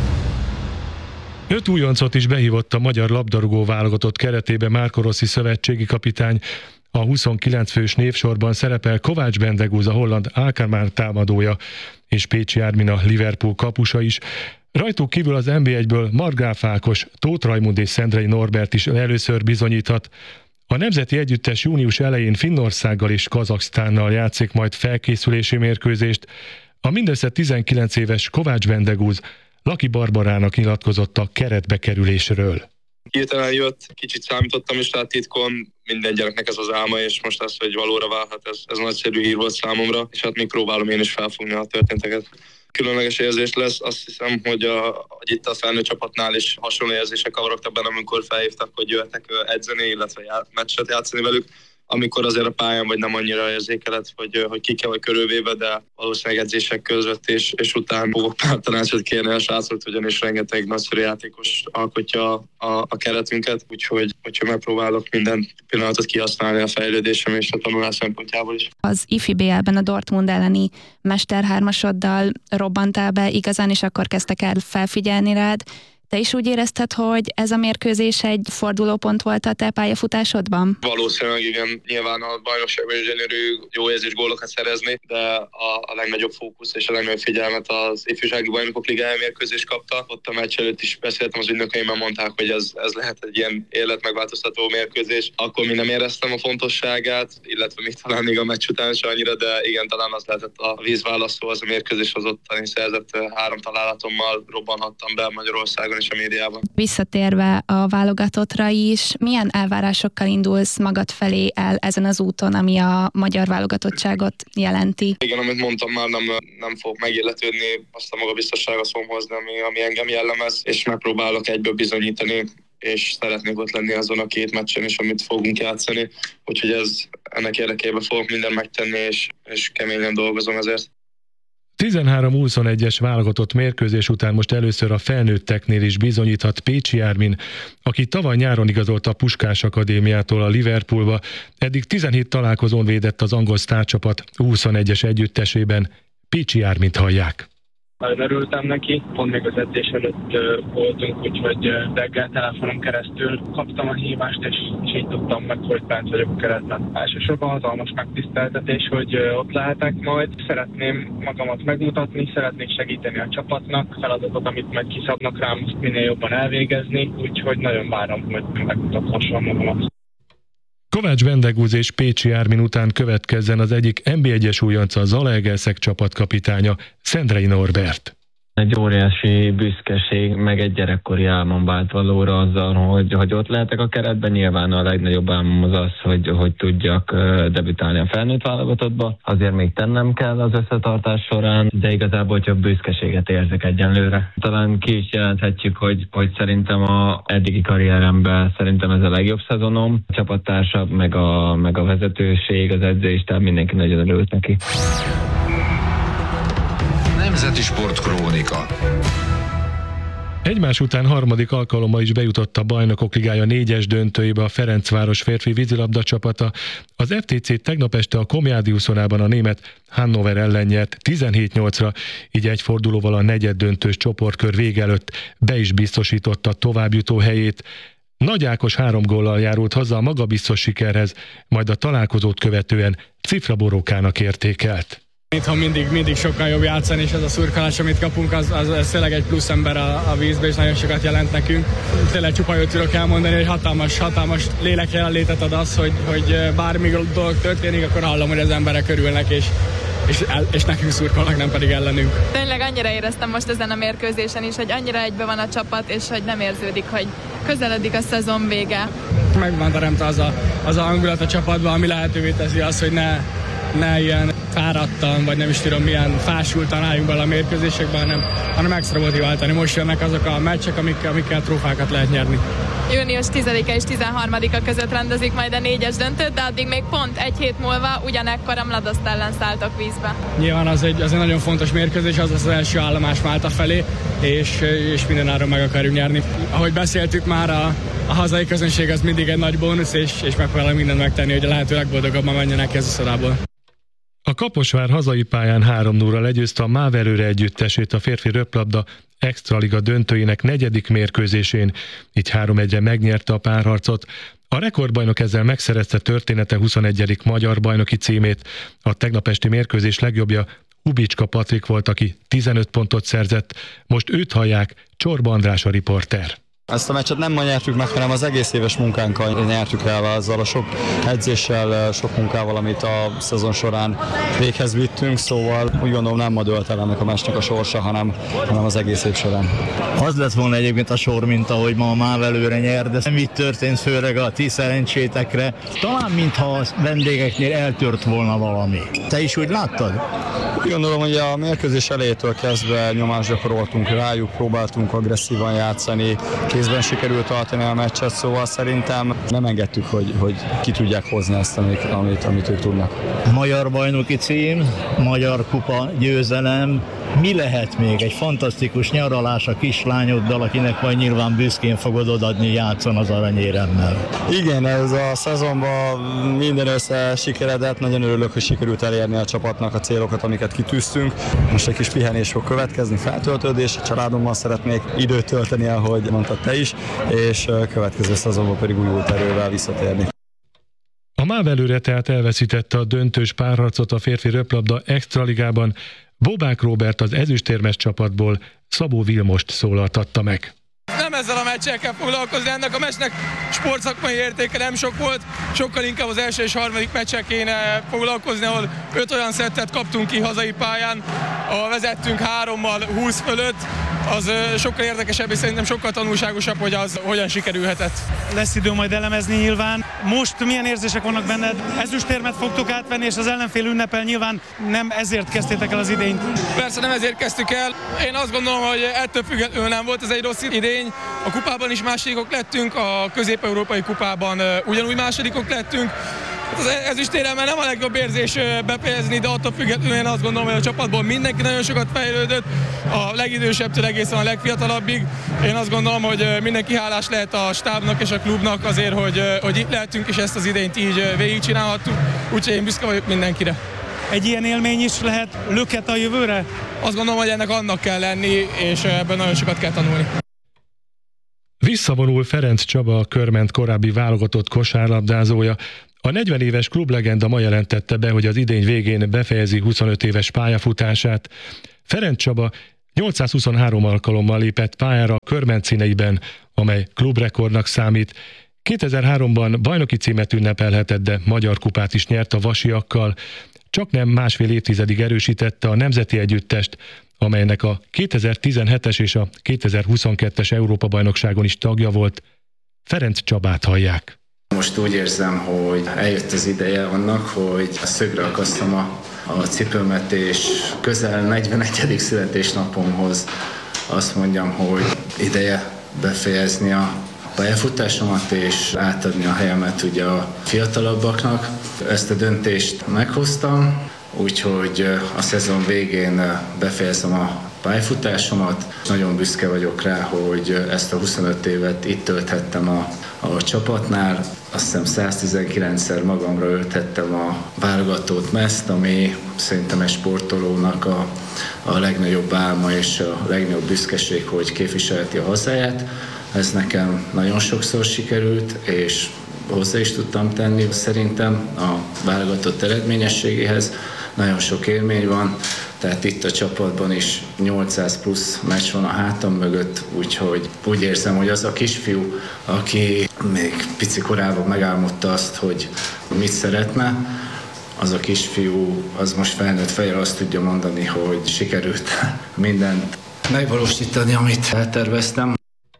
Öt újoncot is behívott a magyar labdarúgó válogatott keretébe Marco Rossi szövetségi kapitány. A huszonkilenc fős névsorban szerepel Kovács Bendegúz, a holland Alkmaar támadója, és Pécsi Ármin, a Liverpool kapusa is. Rajtuk kívül az en bé egyből Margráf Ákos, Tóth Rajmund és Szendrei Norbert is először bizonyíthat. A nemzeti együttes június elején Finnországgal és Kazaksztánnal játszik majd felkészülési mérkőzést. A mindössze tizenkilenc éves Kovács Bendegúz Laki Barbarának nyilatkozott a keretbe kerülésről. Hirtelen jött, kicsit számítottam is rá titkon, minden gyereknek ez az álma, és most az, hogy valóra válhat, ez, ez nagyszerű hír volt számomra, és hát még próbálom én is felfogni a történteket. Különleges érzés lesz, azt hiszem, hogy, a, hogy itt a felnőtt csapatnál is hasonló érzések kavarogtak benne, amikor felhívtak, hogy jöhetek edzeni, illetve já, meccset játszani velük, amikor azért a pályán vagy nem annyira érzékelhet, hogy, hogy ki kell vagy körülvéve, de valószínűleg edzések között és, és után fogok pár tanácsot kérni a srácot, ugyanis rengeteg nagyszerű játékos alkotja a, a keretünket, úgyhogy, úgyhogy megpróbálok minden pillanatot kihasználni a fejlődésem és a tanulás szempontjából is. Az ifi bé el-ben a Dortmund elleni mesterhármasoddal robbantál be igazán, és akkor kezdtek el felfigyelni rád. Te is úgy érezted, hogy ez a mérkőzés egy fordulópont volt a te pályafutásodban? Valószínűleg igen, nyilván a bajnokságban is gyönyörű, jó érzés gólokat szerezni, de a, a legnagyobb fókusz és a legnagyobb figyelmet az ifjúsági bajnokok ligája mérkőzés kapta. Ott a meccs előtt is beszéltem az ügynökeimmel, mondták, hogy ez, ez lehet egy ilyen életmegváltoztató mérkőzés. Akkor még nem éreztem a fontosságát, illetve még talán még a meccs után se annyira, de igen, talán az lehetett a vízválasztó, az a mérkőzés, az ottani szerzett három találatommal robbanhattam be Magyarországon és a médiában. Visszatérve a válogatottra is, milyen elvárásokkal indulsz magad felé el ezen az úton, ami a magyar válogatottságot jelenti? Igen, amit mondtam már, nem, nem fog megilletődni, azt a magabiztosságot fogom hozni, ami, ami engem jellemez, és megpróbálok egyből bizonyítani, és szeretnék ott lenni azon a két meccsen is, amit fogunk játszani, úgyhogy ez, ennek érdekében fogok mindent megtenni, és, és keményen dolgozom ezért. tizenhárom huszonegyes válogatott mérkőzés után most először a felnőtteknél is bizonyíthat Pécsi Ármin, aki tavaly nyáron igazolt a Puskás Akadémiától a Liverpoolba, eddig tizenhét találkozón védett az angol sztárcsapat huszonegyes együttesében. Pécsi Ármint hallják. Nagyon örültem neki, pont még az edzés előtt uh, voltunk, úgyhogy uh, reggel telefonon keresztül kaptam a hívást, és, és így tudtam meg, hogy bent vagyok a keretben. Elsősorban hatalmas megtiszteltetés, hogy uh, ott lehetek majd. Szeretném magamat megmutatni, szeretnék segíteni a csapatnak, feladatot, amit meg kiszabnak rám, azt minél jobban elvégezni, úgyhogy nagyon várom, hogy megmutathassam magamat. Kovács Bendegúz és Pécsi Ármin után következzen az egyik en bé egyes újonca, Zalaegerszeg csapatkapitánya, Szendrei Norbert. Egy óriási büszkeség, meg egy gyerekkori álmom vált valóra azzal, hogy, hogy ott lehetek a keretben. Nyilván a legnagyobb álmom az az, hogy, hogy tudjak debütálni a felnőtt válogatottba. Azért még tennem kell az összetartás során, de igazából csak büszkeséget érzek egyenlőre. Talán ki is jelenthetjük, hogy, hogy szerintem a eddigi karrieremben szerintem ez a legjobb szezonom. A csapattársak, meg a, meg a vezetőség, az edzés, tehát mindenki nagyon örült neki. Nemzeti Sportkrónika. Egymás után harmadik alkalommal is bejutott a Bajnokok Ligája négyes döntőjébe a Ferencváros férfi vízilabda csapata. Az ef té cé tegnap este a Komjádi Uszonában a német Hannover ellen nyert tizenhét nyolcra, így egy fordulóval a negyeddöntős csoportkör vége előtt be is biztosította továbbjutó helyét. Nagy Ákos három góllal járult haza a magabiztos sikerhez, majd a találkozót követően cifraborókának értékelt. Itthon mindig, mindig sokkal jobb játszani, és ez a szurkolás, amit kapunk, az, az, az tényleg egy plusz ember a, a vízbe, és nagyon sokat jelent nekünk. Tényleg csupa jót tudok elmondani, hogy hatalmas, hatalmas lélek jelenlétet ad az, hogy, hogy bármi dolog történik, akkor hallom, hogy az emberek örülnek, és, és, és nekünk szurkolnak, nem pedig ellenünk. Tényleg annyira éreztem most ezen a mérkőzésen is, hogy annyira egybe van a csapat, és hogy nem érződik, hogy közeledik a szezon vége. Megvan teremtve az a, az a hangulat a csapatban, ami lehetővé teszi azt, hogy ne, ne ilyen fáradtan, vagy nem is tudom milyen fásultan álljunk bele a mérkőzésekben, hanem, hanem extra motiváltani. Most jönnek azok a meccsek, amikkel, amikkel trófákat lehet nyerni. Június tizedike és tizenharmadika között rendezik majd a négyes döntőt, de addig még pont egy hét múlva ugyanekkor a Mladoszt ellen szálltok vízbe. Nyilván az egy, az egy nagyon fontos mérkőzés, az az első állomás Málta felé, és, és mindenáron meg akarjuk nyerni. Ahogy beszéltük már, a, a hazai közönség az mindig egy nagy bónusz, és, és megpróbálom mindent megtenni, hogy a lehető legboldogabban menjenek ki az uszodából. A Kaposvár hazai pályán három nulla legyőzte a Mávelőre együttesét a férfi röplabda extraliga döntőjének negyedik mérkőzésén, így három egyre megnyerte a párharcot. A rekordbajnok ezzel megszerezte története huszonegyedik magyar bajnoki címét. A tegnap esti mérkőzés legjobbja Hubicska Patrik volt, aki tizenöt pontot szerzett. Most őt hallják, Csorba András a riporter. Ezt a meccset nem ma nyertük meg, hanem az egész éves munkánkkal nyertük el, azzal a sok edzéssel, sok munkával, amit a szezon során véghez vittünk, szóval úgy gondolom nem ma dölt el ennek a meccsnek a sorsa, hanem, hanem az egész év során. Az lett volna egyébként a sor, mint ahogy ma a Mávelőre nyer, de nem így történt, főleg a ti szerencsétekre. Talán mintha a vendégeknél eltört volna valami. Te is úgy láttad? Úgy gondolom, hogy a mérkőzés elejétől kezdve nyomást gyakoroltunk rájuk, próbáltunk agresszívan játszani, kézben sikerült tartani a meccset, szóval szerintem nem engedtük, hogy, hogy ki tudják hozni ezt, amit, amit, amit ők tudnak. Magyar bajnoki cím, magyar kupa győzelem, mi lehet még egy fantasztikus nyaralás a kislányoddal, akinek majd nyilván büszkén fogod odaadni, játszon az aranyéremmel. Igen, ez a szezonban minden össze sikeredett, nagyon örülök, hogy sikerült elérni a csapatnak a célokat, amiket kitűztünk. Most egy kis pihenés fog következni, feltöltődés, a családommal szeretnék időt tölteni, ahogy mondtad te is, és következő szezonban pedig újult erővel visszatérni. A MÁV előre tehát elveszítette a döntős párharcot a férfi röplabda extraligában. Bobák Róbert az ezüstérmes csapatból Szabó Vilmost szólaltatta meg. Nem ezzel a meccsel kell foglalkozni, ennek a meccsnek sportszakmai értéke nem sok volt, sokkal inkább az első és harmadik meccsel kéne foglalkozni, ahol öt olyan szettet kaptunk ki hazai pályán, ahol vezettünk hárommal húsz fölött, az sokkal érdekesebb és szerintem sokkal tanulságosabb, hogy az hogyan sikerülhetett. Lesz idő majd elemezni nyilván. Most milyen érzések vannak benned? Ezüstérmet fogtok átvenni, és az ellenfél ünnepel, nyilván nem ezért kezdtétek el az idényt. Persze nem ezért kezdtük el. Én azt gondolom, hogy ettől függetlenül nem volt ez egy rossz idény. A kupában is másodikok lettünk, a közép-európai kupában ugyanúgy másodikok lettünk. Az ezüstéremmel nem a legjobb érzés befejezni, de attól függetlenül én azt gondolom, hogy a csapatból mindenki nagyon sokat fejlődött, a legidősebbtől egészen a legfiatalabbig. Én azt gondolom, hogy mindenki hálás lehet a stábnak és a klubnak azért, hogy, hogy itt lehetünk, és ezt az idényt így végigcsinálhattuk, úgyhogy én büszke vagyok mindenkire. Egy ilyen élmény is lehet löket a jövőre? Azt gondolom, hogy ennek annak kell lenni, és ebben nagyon sokat kell tanulni. Visszavonul Ferenc Csaba, a Körment korábbi válogatott kosárlabdázója. A negyven éves klublegenda ma jelentette be, hogy az idény végén befejezi huszonöt éves pályafutását. Ferenc Csaba nyolcszázhuszonhárom alkalommal lépett pályára a Körment színeiben, amely klubrekordnak számít. kétezer-háromban bajnoki címet ünnepelhetett, de magyar kupát is nyert a vasiakkal. Csaknem másfél évtizedig erősítette a nemzeti együttest, amelynek a kétezer-tizenhetes és a kétezer-huszonkettes Európa-bajnokságon is tagja volt. Ferenc Csabát hallják. Most úgy érzem, hogy eljött az ideje annak, hogy szögre akasztom a, a cipőmet, és közel negyvenegyedik születésnapomhoz azt mondjam, hogy ideje befejezni a pályafutásomat, és átadni a helyemet ugye a fiatalabbaknak. Ezt a döntést meghoztam, úgyhogy a szezon végén befejezem a pályafutásomat. Nagyon büszke vagyok rá, hogy ezt a huszonöt évet itt tölthettem a, a csapatnál. Azt hiszem száztizenkilencszer magamra öltettem a válogatott mezt, ami szerintem egy sportolónak a, a legnagyobb álma és a legnagyobb büszkeség, hogy képviselheti a hazáját. Ez nekem nagyon sokszor sikerült, és hozzá is tudtam tenni szerintem a válogatott eredményességéhez. Nagyon sok élmény van, tehát itt a csapatban is nyolcszáz plusz meccs van a hátam mögött, úgyhogy úgy érzem, hogy az a kisfiú, aki még pici korában megálmodta azt, hogy mit szeretne, az a kisfiú, az most felnőtt fejjel azt tudja mondani, hogy sikerült mindent megvalósítani, amit elterveztem.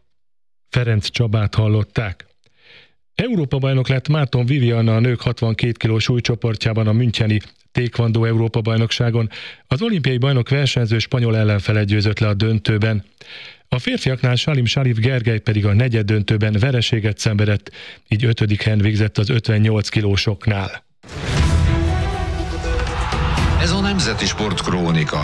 Ferenc Csabát hallották. Európa-bajnok lett Márton Vivianna a nők hatvankét kilós súlycsoportjában a müncheni taekwondo Európa-bajnokságon. Az olimpiai bajnok versenyző spanyol ellenfele győzött le a döntőben. A férfiaknál Salim Salif Gergely pedig a negyed döntőben vereséget szenvedett, így ötödik helyen végzett az ötvennyolc kilósoknál. Ez a Nemzeti Sport Krónika.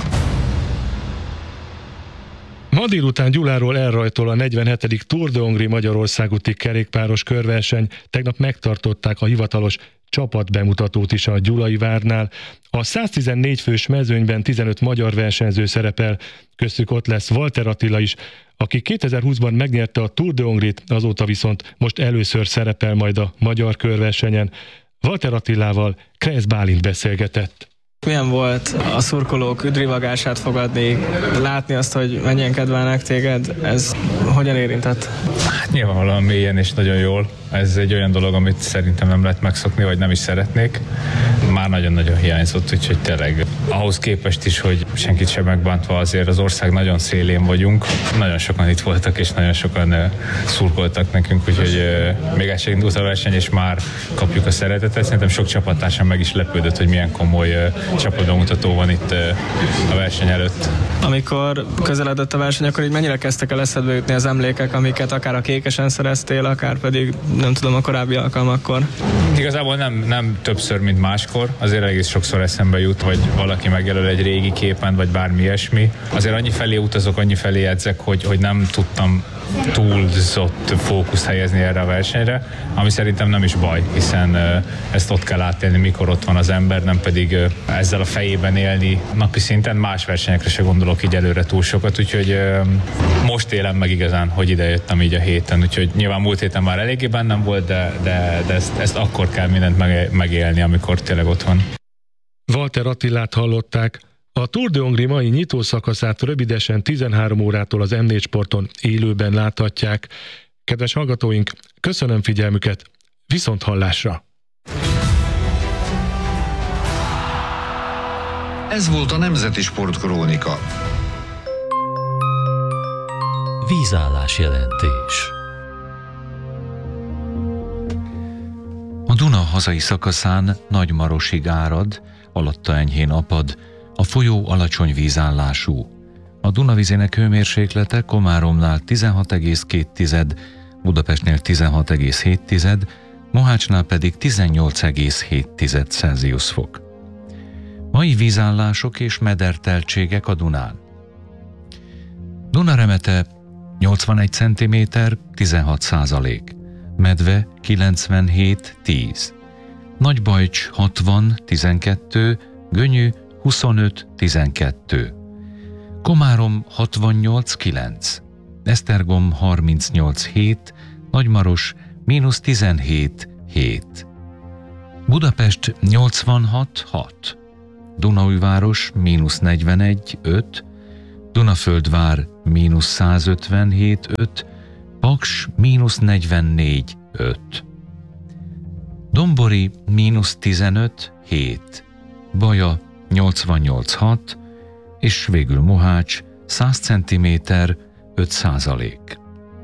Ma délután Gyuláról elrajtol a negyvenhetedik Tour de Hongrie Magyarország úti kerékpáros körverseny. Tegnap megtartották a hivatalos csapatbemutatót is a Gyulai Várnál. A száztizennégy fős mezőnyben tizenöt magyar versenyző szerepel, köztük ott lesz Walter Attila is, aki kétezer-húszban megnyerte a Tour de Hongrie-t, azóta viszont most először szerepel majd a magyar körversenyen. Walter Attilával Krejsz Bálint beszélgetett. Milyen volt a szurkolók üdvivagását fogadni, látni azt, hogy mennyien kedvelnek téged, ez hogyan érintett? Hát nyilvánvalóan mélyen és nagyon jól. Ez egy olyan dolog, amit szerintem nem lehet megszokni, vagy nem is szeretnék. Már nagyon-nagyon hiányzott, úgyhogy tényleg ahhoz képest is, hogy senkit sem megbántva, azért az ország nagyon szélén vagyunk. Nagyon sokan itt voltak, és nagyon sokan uh, szurkoltak nekünk, úgyhogy uh, még el sem indult a verseny, és már kapjuk a szeretetet. Szerintem sok csapattársam meg is lepődött, hogy milyen komoly uh, csapatbemutató van itt a verseny előtt. Amikor közeledett a verseny, akkor így mennyire kezdtek el eszedbe jutni az emlékek, amiket akár a kékesen szereztél, akár pedig nem tudom a korábbi alkalmakkor? Igazából nem, nem többször, mint máskor, azért egész sokszor eszembe jut, hogy valaki megjelöl egy régi képen, vagy bármi ilyesmi. Azért annyi felé utazok, annyi felé edzek, hogy, hogy nem tudtam túlzott fókuszt helyezni erre a versenyre, ami szerintem nem is baj, hiszen ezt ott kell átélni, mikor ott van az ember, nem pedig ezzel a fejében élni napi szinten. Más versenyekre se gondolok így előre túl sokat, úgyhogy most élem meg igazán, hogy ide jöttem így a héten, úgyhogy nyilván múlt héten már eléggé bennem volt, de, de, de ezt, ezt akkor kell mindent megélni, amikor tényleg ott van. Walter Attilát hallották. A Tour de Hongrie mai nyitószakaszát rövidesen tizenhárom órától az em négy Sporton élőben láthatják. Kedves hallgatóink, köszönöm figyelmüket, viszont hallásra! Ez volt a Nemzeti Sportkrónika. Vízállás jelentés. A Duna hazai szakaszán Nagymarosig árad, alatta enyhén apad, a folyó alacsony vízállású. A Dunavizének hőmérséklete Komáromnál tizenhat egész két, Budapestnél tizenhat egész hét, Mohácsnál pedig tizennyolc egész hét Celsius fok. Mai vízállások és mederteltségek a Dunán. Dunaremete nyolcvanegy centiméter, tizenhat százalék. Medve kilencvenhét tíz. Nagybajcs hatvan tizenkettő, Gönyű huszonöt tizenkettő. Komárom hatvannyolc kilenc. Esztergom harmincnyolc hét, Nagymaros mínusz tizenhét hét. Budapest nyolcvanhat hat. Dunaújváros mínusz negyvenegy öt, Dunaföldvár mínusz százötvenhét öt, Paks mínusz negyvennégy öt. Dombori mínusz tizenöt hét, Baja nyolcvannyolc hat, és végül Mohács száz centiméter öt százalék.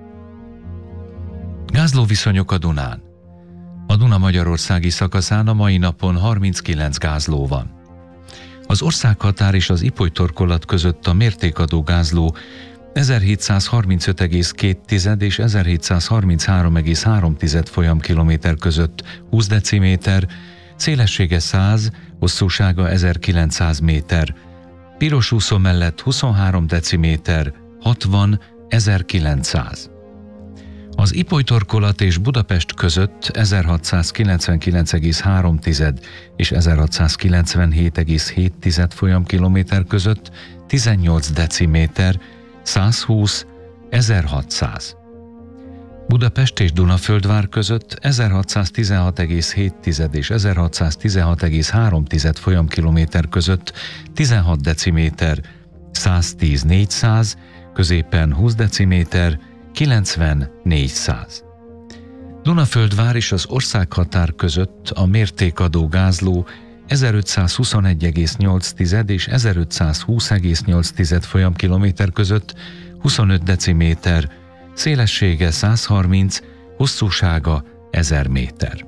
Gázlóviszonyok a Dunán. A Duna magyarországi szakaszán a mai napon harminckilenc gázló van. Az országhatár és az Ipoly-torkolat között a mértékadó gázló ezerhétszázharmincöt egész két és ezerhétszázharminchárom egész három folyamkilométer között húsz deciméter, szélessége száz, hosszúsága ezerkilencszáz méter, piros úszó mellett huszonhárom deciméter, hatvan ezerkilencszáz. Az Ipoly-torkolat és Budapest között ezerhatszázkilencvenkilenc egész három és ezerhatszázkilencvenhét egész hét folyamkilométer között tizennyolc deciméter, százhúsz ezerhatszáz. Budapest és Dunaföldvár között ezerhatszáztizenhat egész hét és ezerhatszáztizenhat egész három folyamkilométer között tizenhat deciméter, száztíz négyszáz, középen húsz deciméter, kilencven négyszáz. Dunaföldvár és az országhatár között a mértékadó gázló ezerötszázhuszonegy egész nyolc és ezerötszázhúsz egész nyolc folyamkilométer között huszonöt deciméter, szélessége százharminc, hosszúsága ezer méter.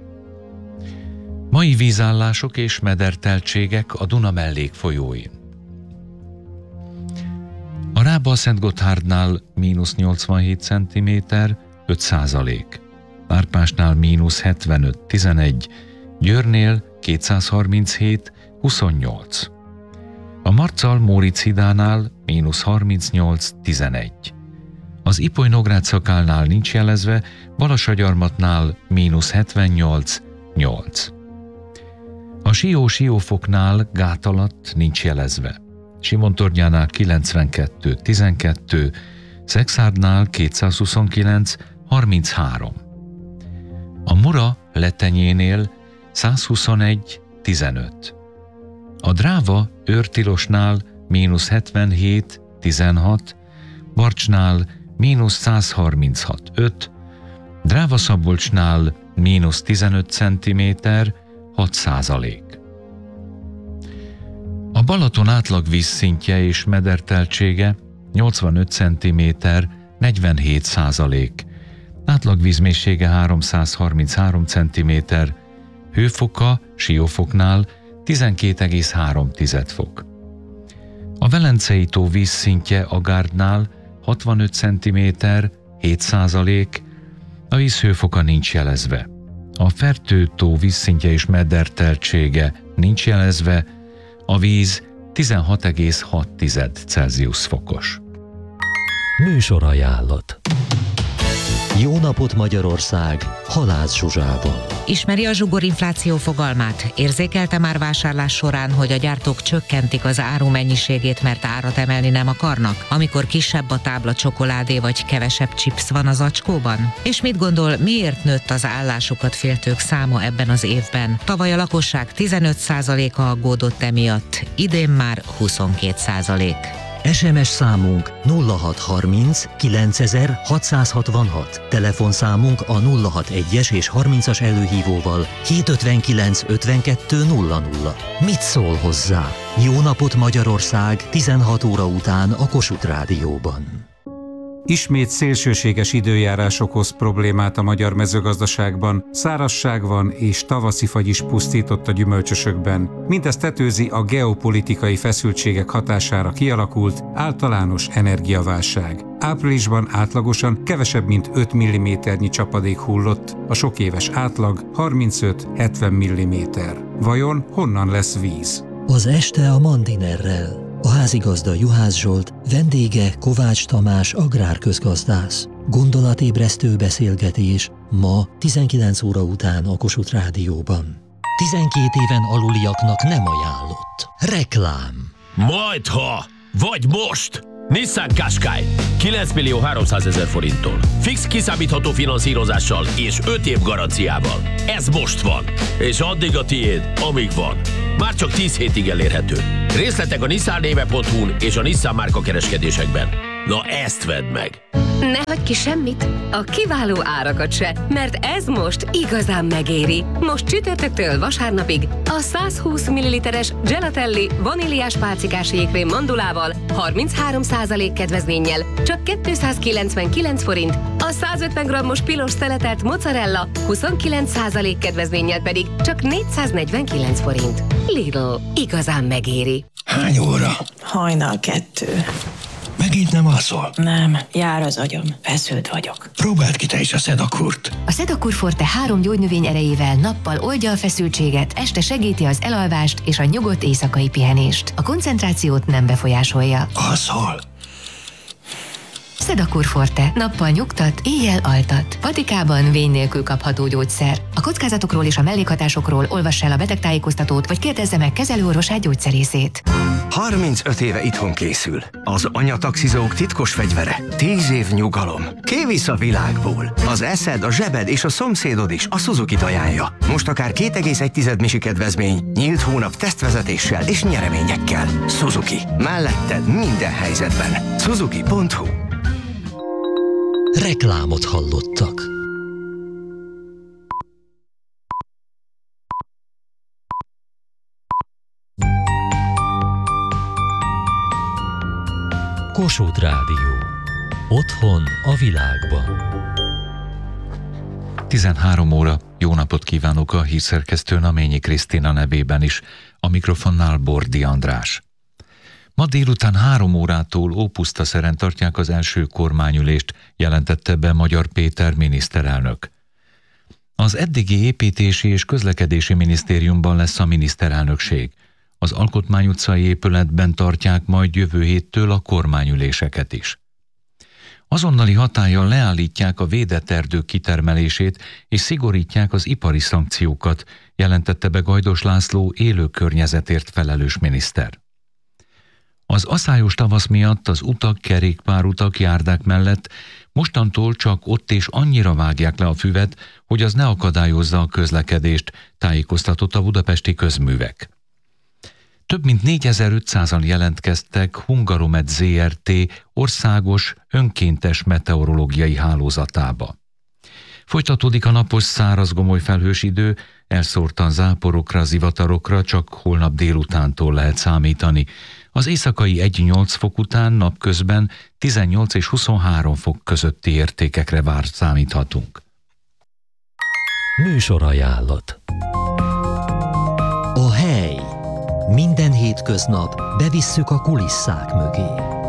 Mai vízállások és mederteltségek a Duna mellékfolyóin. A Rába-Szentgotthárdnál mínusz nyolcvanhét centiméter, öt százalék. Árpásnál mínusz hetvenöt tizenegy, Győrnél kétszázharminchét huszonnyolc. A Marcal-Móricz hídánál mínusz harmincnyolc tizenegy. Az Ipoly-Nógrád szakálnál nincs jelezve, Balassagyarmatnál mínusz hetvennyolc nyolc. A Sió-Siófoknál gát alatt nincs jelezve. Simontornyánál kilencvenkettő tizenkettő, Szexárdnál kétszázhuszonkilenc harminchárom. A Mura Letenyénél százhuszonegy tizenöt. A Dráva Őrtilosnál mínusz hetvenhét tizenhat, Barcsnál mínusz százharminchat öt, Dráva-Szabolcsnál mínusz tizenöt centiméter, hat százalék. A Balaton átlag vízszintje és mederteltsége nyolcvanöt centiméter, negyvenhét százalék. Átlag vízmélysége háromszázharminchárom centiméter, hőfoka Siófoknál tizenkét egész három fok. A Velencei tó vízszintje a Gárdnál hatvanöt centiméter, hét százalék, a víz hőfoka nincs jelezve. A Fertő tó vízszintje és mederteltsége nincs jelezve, a víz tizenhat egész hat Celsius fokos. Műsorajánlat. Jó napot Magyarország, Halász Zsuzsával. Ismeri a zsugorinfláció fogalmát? Érzékelte már vásárlás során, hogy a gyártók csökkentik az áru mennyiségét, mert árat emelni nem akarnak, amikor kisebb a tábla csokoládé vagy kevesebb chips van az acskóban? És mit gondol, miért nőtt az állásukat féltők száma ebben az évben? Tavaly a lakosság tizenöt százaléka aggódott emiatt, idén már huszonkét százalék. es em es számunk nulla hat harminc kilencezer hatszázhatvanhat, telefonszámunk a nulla hat egyes és harmincas előhívóval hétszázötvenkilenc ötvenkettő nulla nulla. Mit szól hozzá? Jó napot Magyarország tizenhat óra után a Kossuth Rádióban. Ismét szélsőséges időjárás okoz problémát a magyar mezőgazdaságban, szárazság van és tavaszi fagy is pusztított a gyümölcsösökben. Mindezt tetőzi a geopolitikai feszültségek hatására kialakult általános energiaválság. Áprilisban átlagosan kevesebb mint öt milliméternyi csapadék hullott, a sok éves átlag harmincöt-hetven milliméter. Vajon honnan lesz víz? Az este a Mandinerrel. A házigazda Juhász Zsolt, vendége Kovács Tamás agrárközgazdász. Gondolatébresztő beszélgetés ma tizenkilenc óra után a Kossuth Rádióban. tizenkét éven aluliaknak nem ajánlott. Reklám. Majdha! Vagy most! Nissan Qashqai kilenc millió háromszázezer forinttól. Fix kiszámítható finanszírozással és öt év garanciával. Ez most van, és addig a tiéd, amíg van. Már csak tíz hétig elérhető. Részletek a nissan néve pont hu-n és a Nissan márka kereskedésekben. Na ezt vedd meg! Ne hagyj ki semmit, a kiváló árakat se, mert ez most igazán megéri. Most csütörtöktől vasárnapig a száz húsz milliliteres Gelatelli vaníliás pálcikás jégkrém mandulával harminchárom százalék kedvezménnyel csak kétszázkilencvenkilenc forint, a száz ötven grammos pilos szeletelt mozzarella huszonkilenc százalék kedvezménnyel pedig csak négyszáznegyvenkilenc forint. Lidl, igazán megéri. Hány óra? Hajnal kettő. Megint nem alszol? Nem, jár az agyam, feszült vagyok. Próbáld ki te is a Sedakurt. A Sedakur Forte három gyógynövény erejével nappal oldja a feszültséget, este segíti az elalvást és a nyugodt éjszakai pihenést. A koncentrációt nem befolyásolja. Alszol? Sedakur Forte. Nappal nyugtat, éjjel altat. Patikában vény nélkül kapható gyógyszer. A kockázatokról és a mellékhatásokról olvass el a betegtájékoztatót, vagy kérdezze meg kezelőorvosát gyógyszerészét. harmincöt éve itthon készül. Az anyataxizók titkos fegyvere. tíz év nyugalom. Kivisz a világból. Az eszed, a zsebed és a szomszédod is a Suzuki-t ajánlja. Most akár két egész egy misi kedvezmény, nyílt hónap tesztvezetéssel és nyereményekkel. Suzuki. Melletted minden helyzetben. Suzuki pont hu. Reklámot hallottak. Kossuth Rádió. Otthon a világban. tizenhárom óra. Jó napot kívánok a hírszerkesztő Naményi Krisztina nevében is. A mikrofonnál Bordi András. Ma délután három órától Ópusztaszeren tartják az első kormányülést, jelentette be Magyar Péter miniszterelnök. Az eddigi építési és közlekedési minisztériumban lesz a miniszterelnökség. Az Alkotmány utcai épületben tartják majd jövő héttől a kormányüléseket is. Azonnali hatállyal leállítják a védett erdők kitermelését és szigorítják az ipari szankciókat, jelentette be Gajdos László élő környezetért felelős miniszter. Az aszályos tavasz miatt az utak, kerékpárutak, járdák mellett mostantól csak ott és annyira vágják le a füvet, hogy az ne akadályozza a közlekedést, tájékoztatott a Budapesti Közművek. Több mint négyezer-ötszázan jelentkeztek Hungaromet zé er té országos önkéntes meteorológiai hálózatába. Folytatódik a napos száraz gomoly felhős idő, elszórtan záporokra, zivatarokra csak holnap délutántól lehet számítani. Az éjszakai egy-nyolc fok után napközben tizennyolc és huszonhárom fok közötti értékekre vár számíthatunk. Műsorajánlat. A hely. Minden hétköznap bevisszük a kulisszák mögé.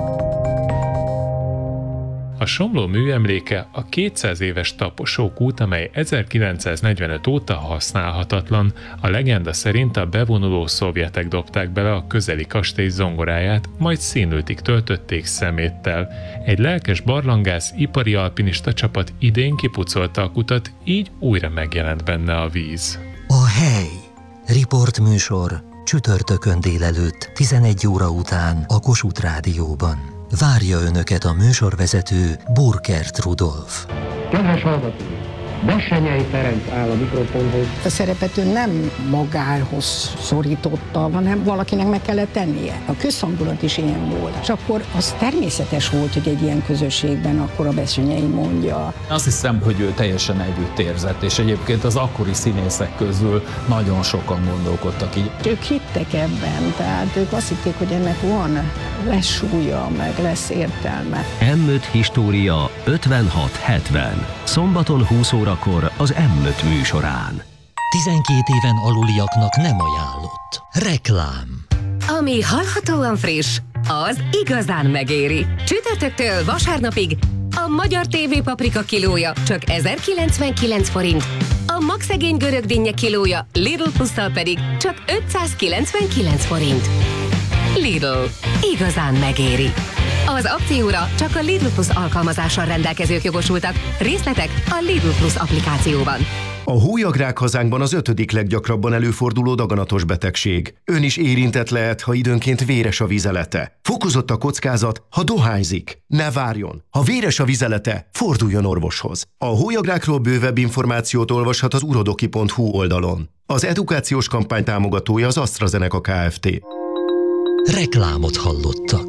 A Somló műemléke a kétszáz éves taposókút, amely ezerkilencszáznegyvenöt óta használhatatlan. A legenda szerint a bevonuló szovjetek dobták bele a közeli kastély zongoráját, majd színültig töltötték szeméttel. Egy lelkes barlangász, ipari alpinista csapat idén kipucolta a kutat, így újra megjelent benne a víz. A hely. Riportműsor csütörtökön délelőtt tizenegy óra után a Kossuth Rádióban. Várja Önöket a műsorvezető Burkert Rudolf. Kedves hallgatók! Bessenyei Ferenc áll a mikrofonhoz. A szerepet ő nem magához szorította, hanem valakinek meg kellett tennie. A közhangulat is ilyen volt. És akkor az természetes volt, hogy egy ilyen közösségben akkor a Bessenyei mondja. Azt hiszem, hogy ő teljesen együtt érzett, és egyébként az akkori színészek közül nagyon sokan gondolkodtak így. Ők hittek ebben, tehát ők azt hitték, hogy ennek van, lesz súlya, meg lesz értelme. em öt História ötvenhat hetven. Szombaton húsz órakor az em öt műsorán. tizenkét éven aluliaknak nem ajánlott. Reklám. Ami hallhatóan friss, az igazán megéri. Csütörtöktől vasárnapig a magyar té vé paprika kilója csak ezerkilencvenkilenc forint, a magszegény görög dinnye kilója Lidl Plusszal pedig csak ötszázkilencvenkilenc forint. Lidl. Igazán megéri. Az akcióra csak a Lidl Plus alkalmazással rendelkezők jogosultak. Részletek a Lidl Plus applikációban. A hólyagrák hazánkban az ötödik leggyakrabban előforduló daganatos betegség. Ön is érintett lehet, ha időnként véres a vizelete. Fokozott a kockázat, ha dohányzik. Ne várjon! Ha véres a vizelete, forduljon orvoshoz. A hólyagrákról bővebb információt olvashat az urodoki pont hu oldalon. Az edukációs kampány támogatója az AstraZeneca Kft. Reklámot hallottak.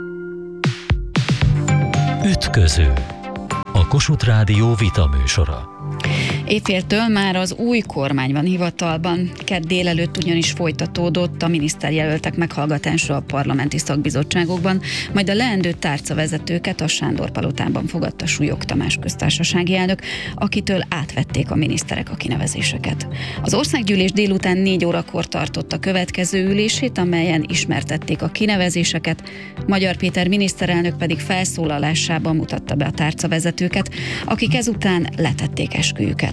Ütköző. A Kossuth Rádió vita műsora. Éjféltől már az új kormány van hivatalban. Kedd délelőtt ugyanis folytatódott a miniszterjelöltek meghallgatása a parlamenti szakbizottságokban, majd a leendő tárcavezetőket a Sándor-palotában fogadta Súlyog Tamás köztársasági elnök, akitől átvették a miniszterek a kinevezéseket. Az országgyűlés délután négy órakor tartott a következő ülését, amelyen ismertették a kinevezéseket, Magyar Péter miniszterelnök pedig felszólalásában mutatta be a tárcavezetőket, akik ezután letették esküjüket.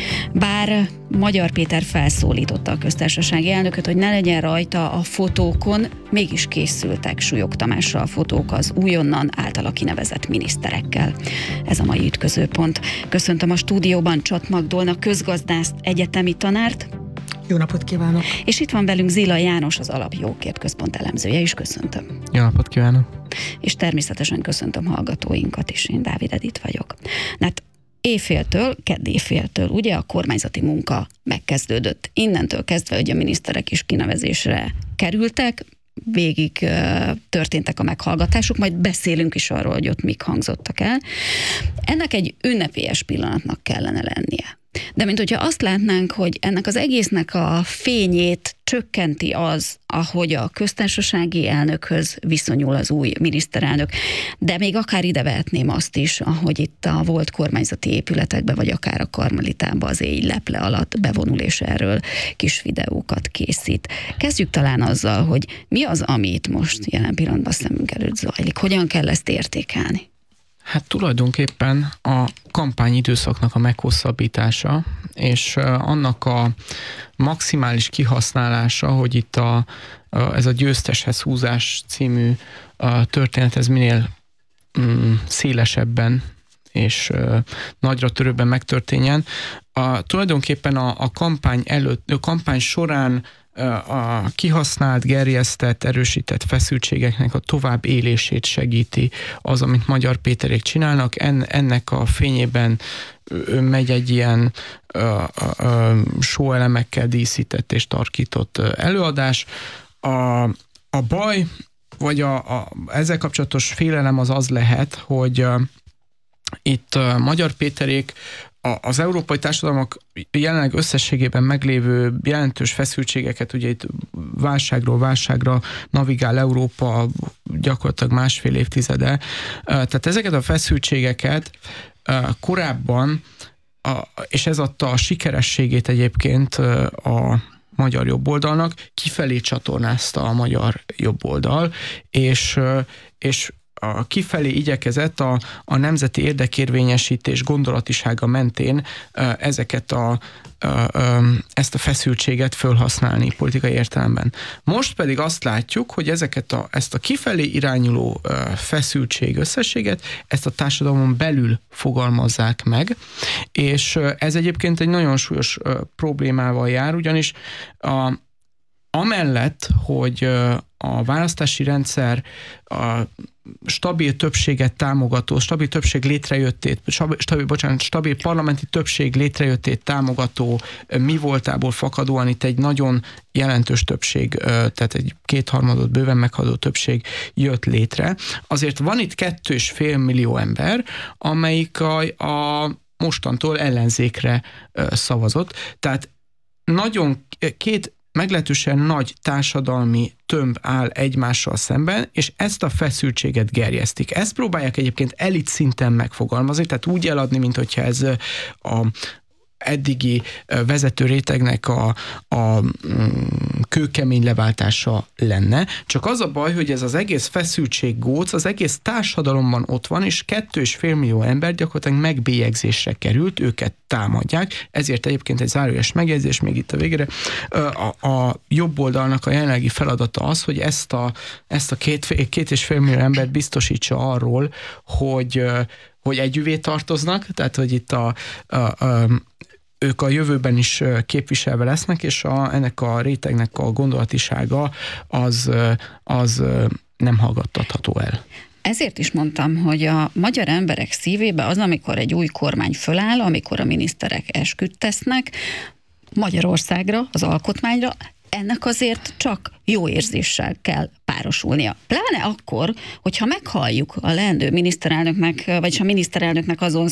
Bár Magyar Péter felszólította a köztársasági elnököt, hogy ne legyen rajta a fotókon, mégis készültek Súlyog Tamásra a fotók az újonnan általa kinevezett miniszterekkel. Ez a mai ütközőpont. Köszöntöm a stúdióban Csat Magdolna közgazdászt, egyetemi tanárt. Jó napot kívánok! És itt van velünk Zila János, az Alapjókért Központ elemzője is, köszöntöm. Jó napot kívánok! És természetesen köszöntöm hallgatóinkat is, én Dávid Edith vagyok. Hát éjféltől, kedd éjféltől, ugye a kormányzati munka megkezdődött. Innentől kezdve, hogy a miniszterek is kinevezésre kerültek, végig uh, történtek a meghallgatások, majd beszélünk is arról, hogy ott mik hangzottak el. Ennek egy ünnepélyes pillanatnak kellene lennie. De mint hogyha azt látnánk, hogy ennek az egésznek a fényét csökkenti az, ahogy a köztársasági elnökhöz viszonyul az új miniszterelnök, de még akár ide vehetném azt is, ahogy itt a volt kormányzati épületekben, vagy akár a Karmelitában az éj leple alatt bevonul, és erről kis videókat készít. Kezdjük talán azzal, hogy mi az, amit most jelen pillanatban szemünk előtt zajlik. Hogyan kell ezt értékelni? Hát tulajdonképpen a kampányidőszaknak a meghosszabbítása, és annak a maximális kihasználása, hogy itt a, ez a győzteshez húzás című történet, ez minél mm, szélesebben és nagyra törőbben megtörténjen. A, tulajdonképpen a, a kampány előtt, a kampány során a kihasznált, gerjesztett, erősített feszültségeknek a tovább élését segíti az, amit Magyar Péterék csinálnak. En, ennek a fényében megy egy ilyen show elemekkel díszített és tarkított előadás. A, a baj, vagy a, a, ezzel kapcsolatos félelem az az lehet, hogy itt Magyar Péterék az európai társadalmak jelenleg összességében meglévő jelentős feszültségeket, ugye itt válságról válságra navigál Európa gyakorlatilag másfél évtizede. Tehát ezeket a feszültségeket korábban, és ez adta a sikerességét egyébként a magyar jobboldalnak, kifelé csatornázta a magyar jobboldal, és, és a kifelé igyekezett a, a nemzeti érdekérvényesítés gondolatisága mentén ezeket a, ezt a feszültséget fölhasználni politikai értelemben. Most pedig azt látjuk, hogy ezeket a, ezt a kifelé irányuló feszültség összességet, ezt a társadalmon belül fogalmazzák meg, és ez egyébként egy nagyon súlyos problémával jár, ugyanis a, amellett, hogy a választási rendszer a stabil többséget támogató, stabil többség létrejöttét, stabil, bocsánat, stabil parlamenti többség létrejöttét támogató mi voltából fakadóan itt egy nagyon jelentős többség, tehát egy kétharmadot bőven meghaladó többség jött létre. Azért van itt kettő és fél millió ember, amelyik a, a mostantól ellenzékre szavazott. Tehát nagyon két meglehetősen nagy társadalmi tömb áll egymással szemben, és ezt a feszültséget gerjesztik. Ezt próbálják egyébként elit szinten megfogalmazni, tehát úgy eladni, mint hogyha ez a eddigi vezető rétegnek a, a kőkemény leváltása lenne. Csak az a baj, hogy ez az egész feszültséggóc az egész társadalomban ott van, és kettő és fél millió ember gyakorlatilag megbélyegzésre került, őket támadják, ezért egyébként egy zárójeles megjegyzés még itt a végére. A, a jobb oldalnak a jelenlegi feladata az, hogy ezt a, ezt a két, két és fél millió embert biztosítsa arról, hogy, hogy együvé tartoznak, tehát hogy itt a, a, a ők a jövőben is képviselve lesznek, és a, ennek a rétegnek a gondolatisága az, az nem hallgattatható el. Ezért is mondtam, hogy a magyar emberek szívébe az, amikor egy új kormány föláll, amikor a miniszterek esküt tesznek Magyarországra, az alkotmányra, ennek azért csak jó érzéssel kell párosulnia. Pláne akkor, hogyha meghalljuk a leendő miniszterelnöknek, vagyis a miniszterelnöknek azon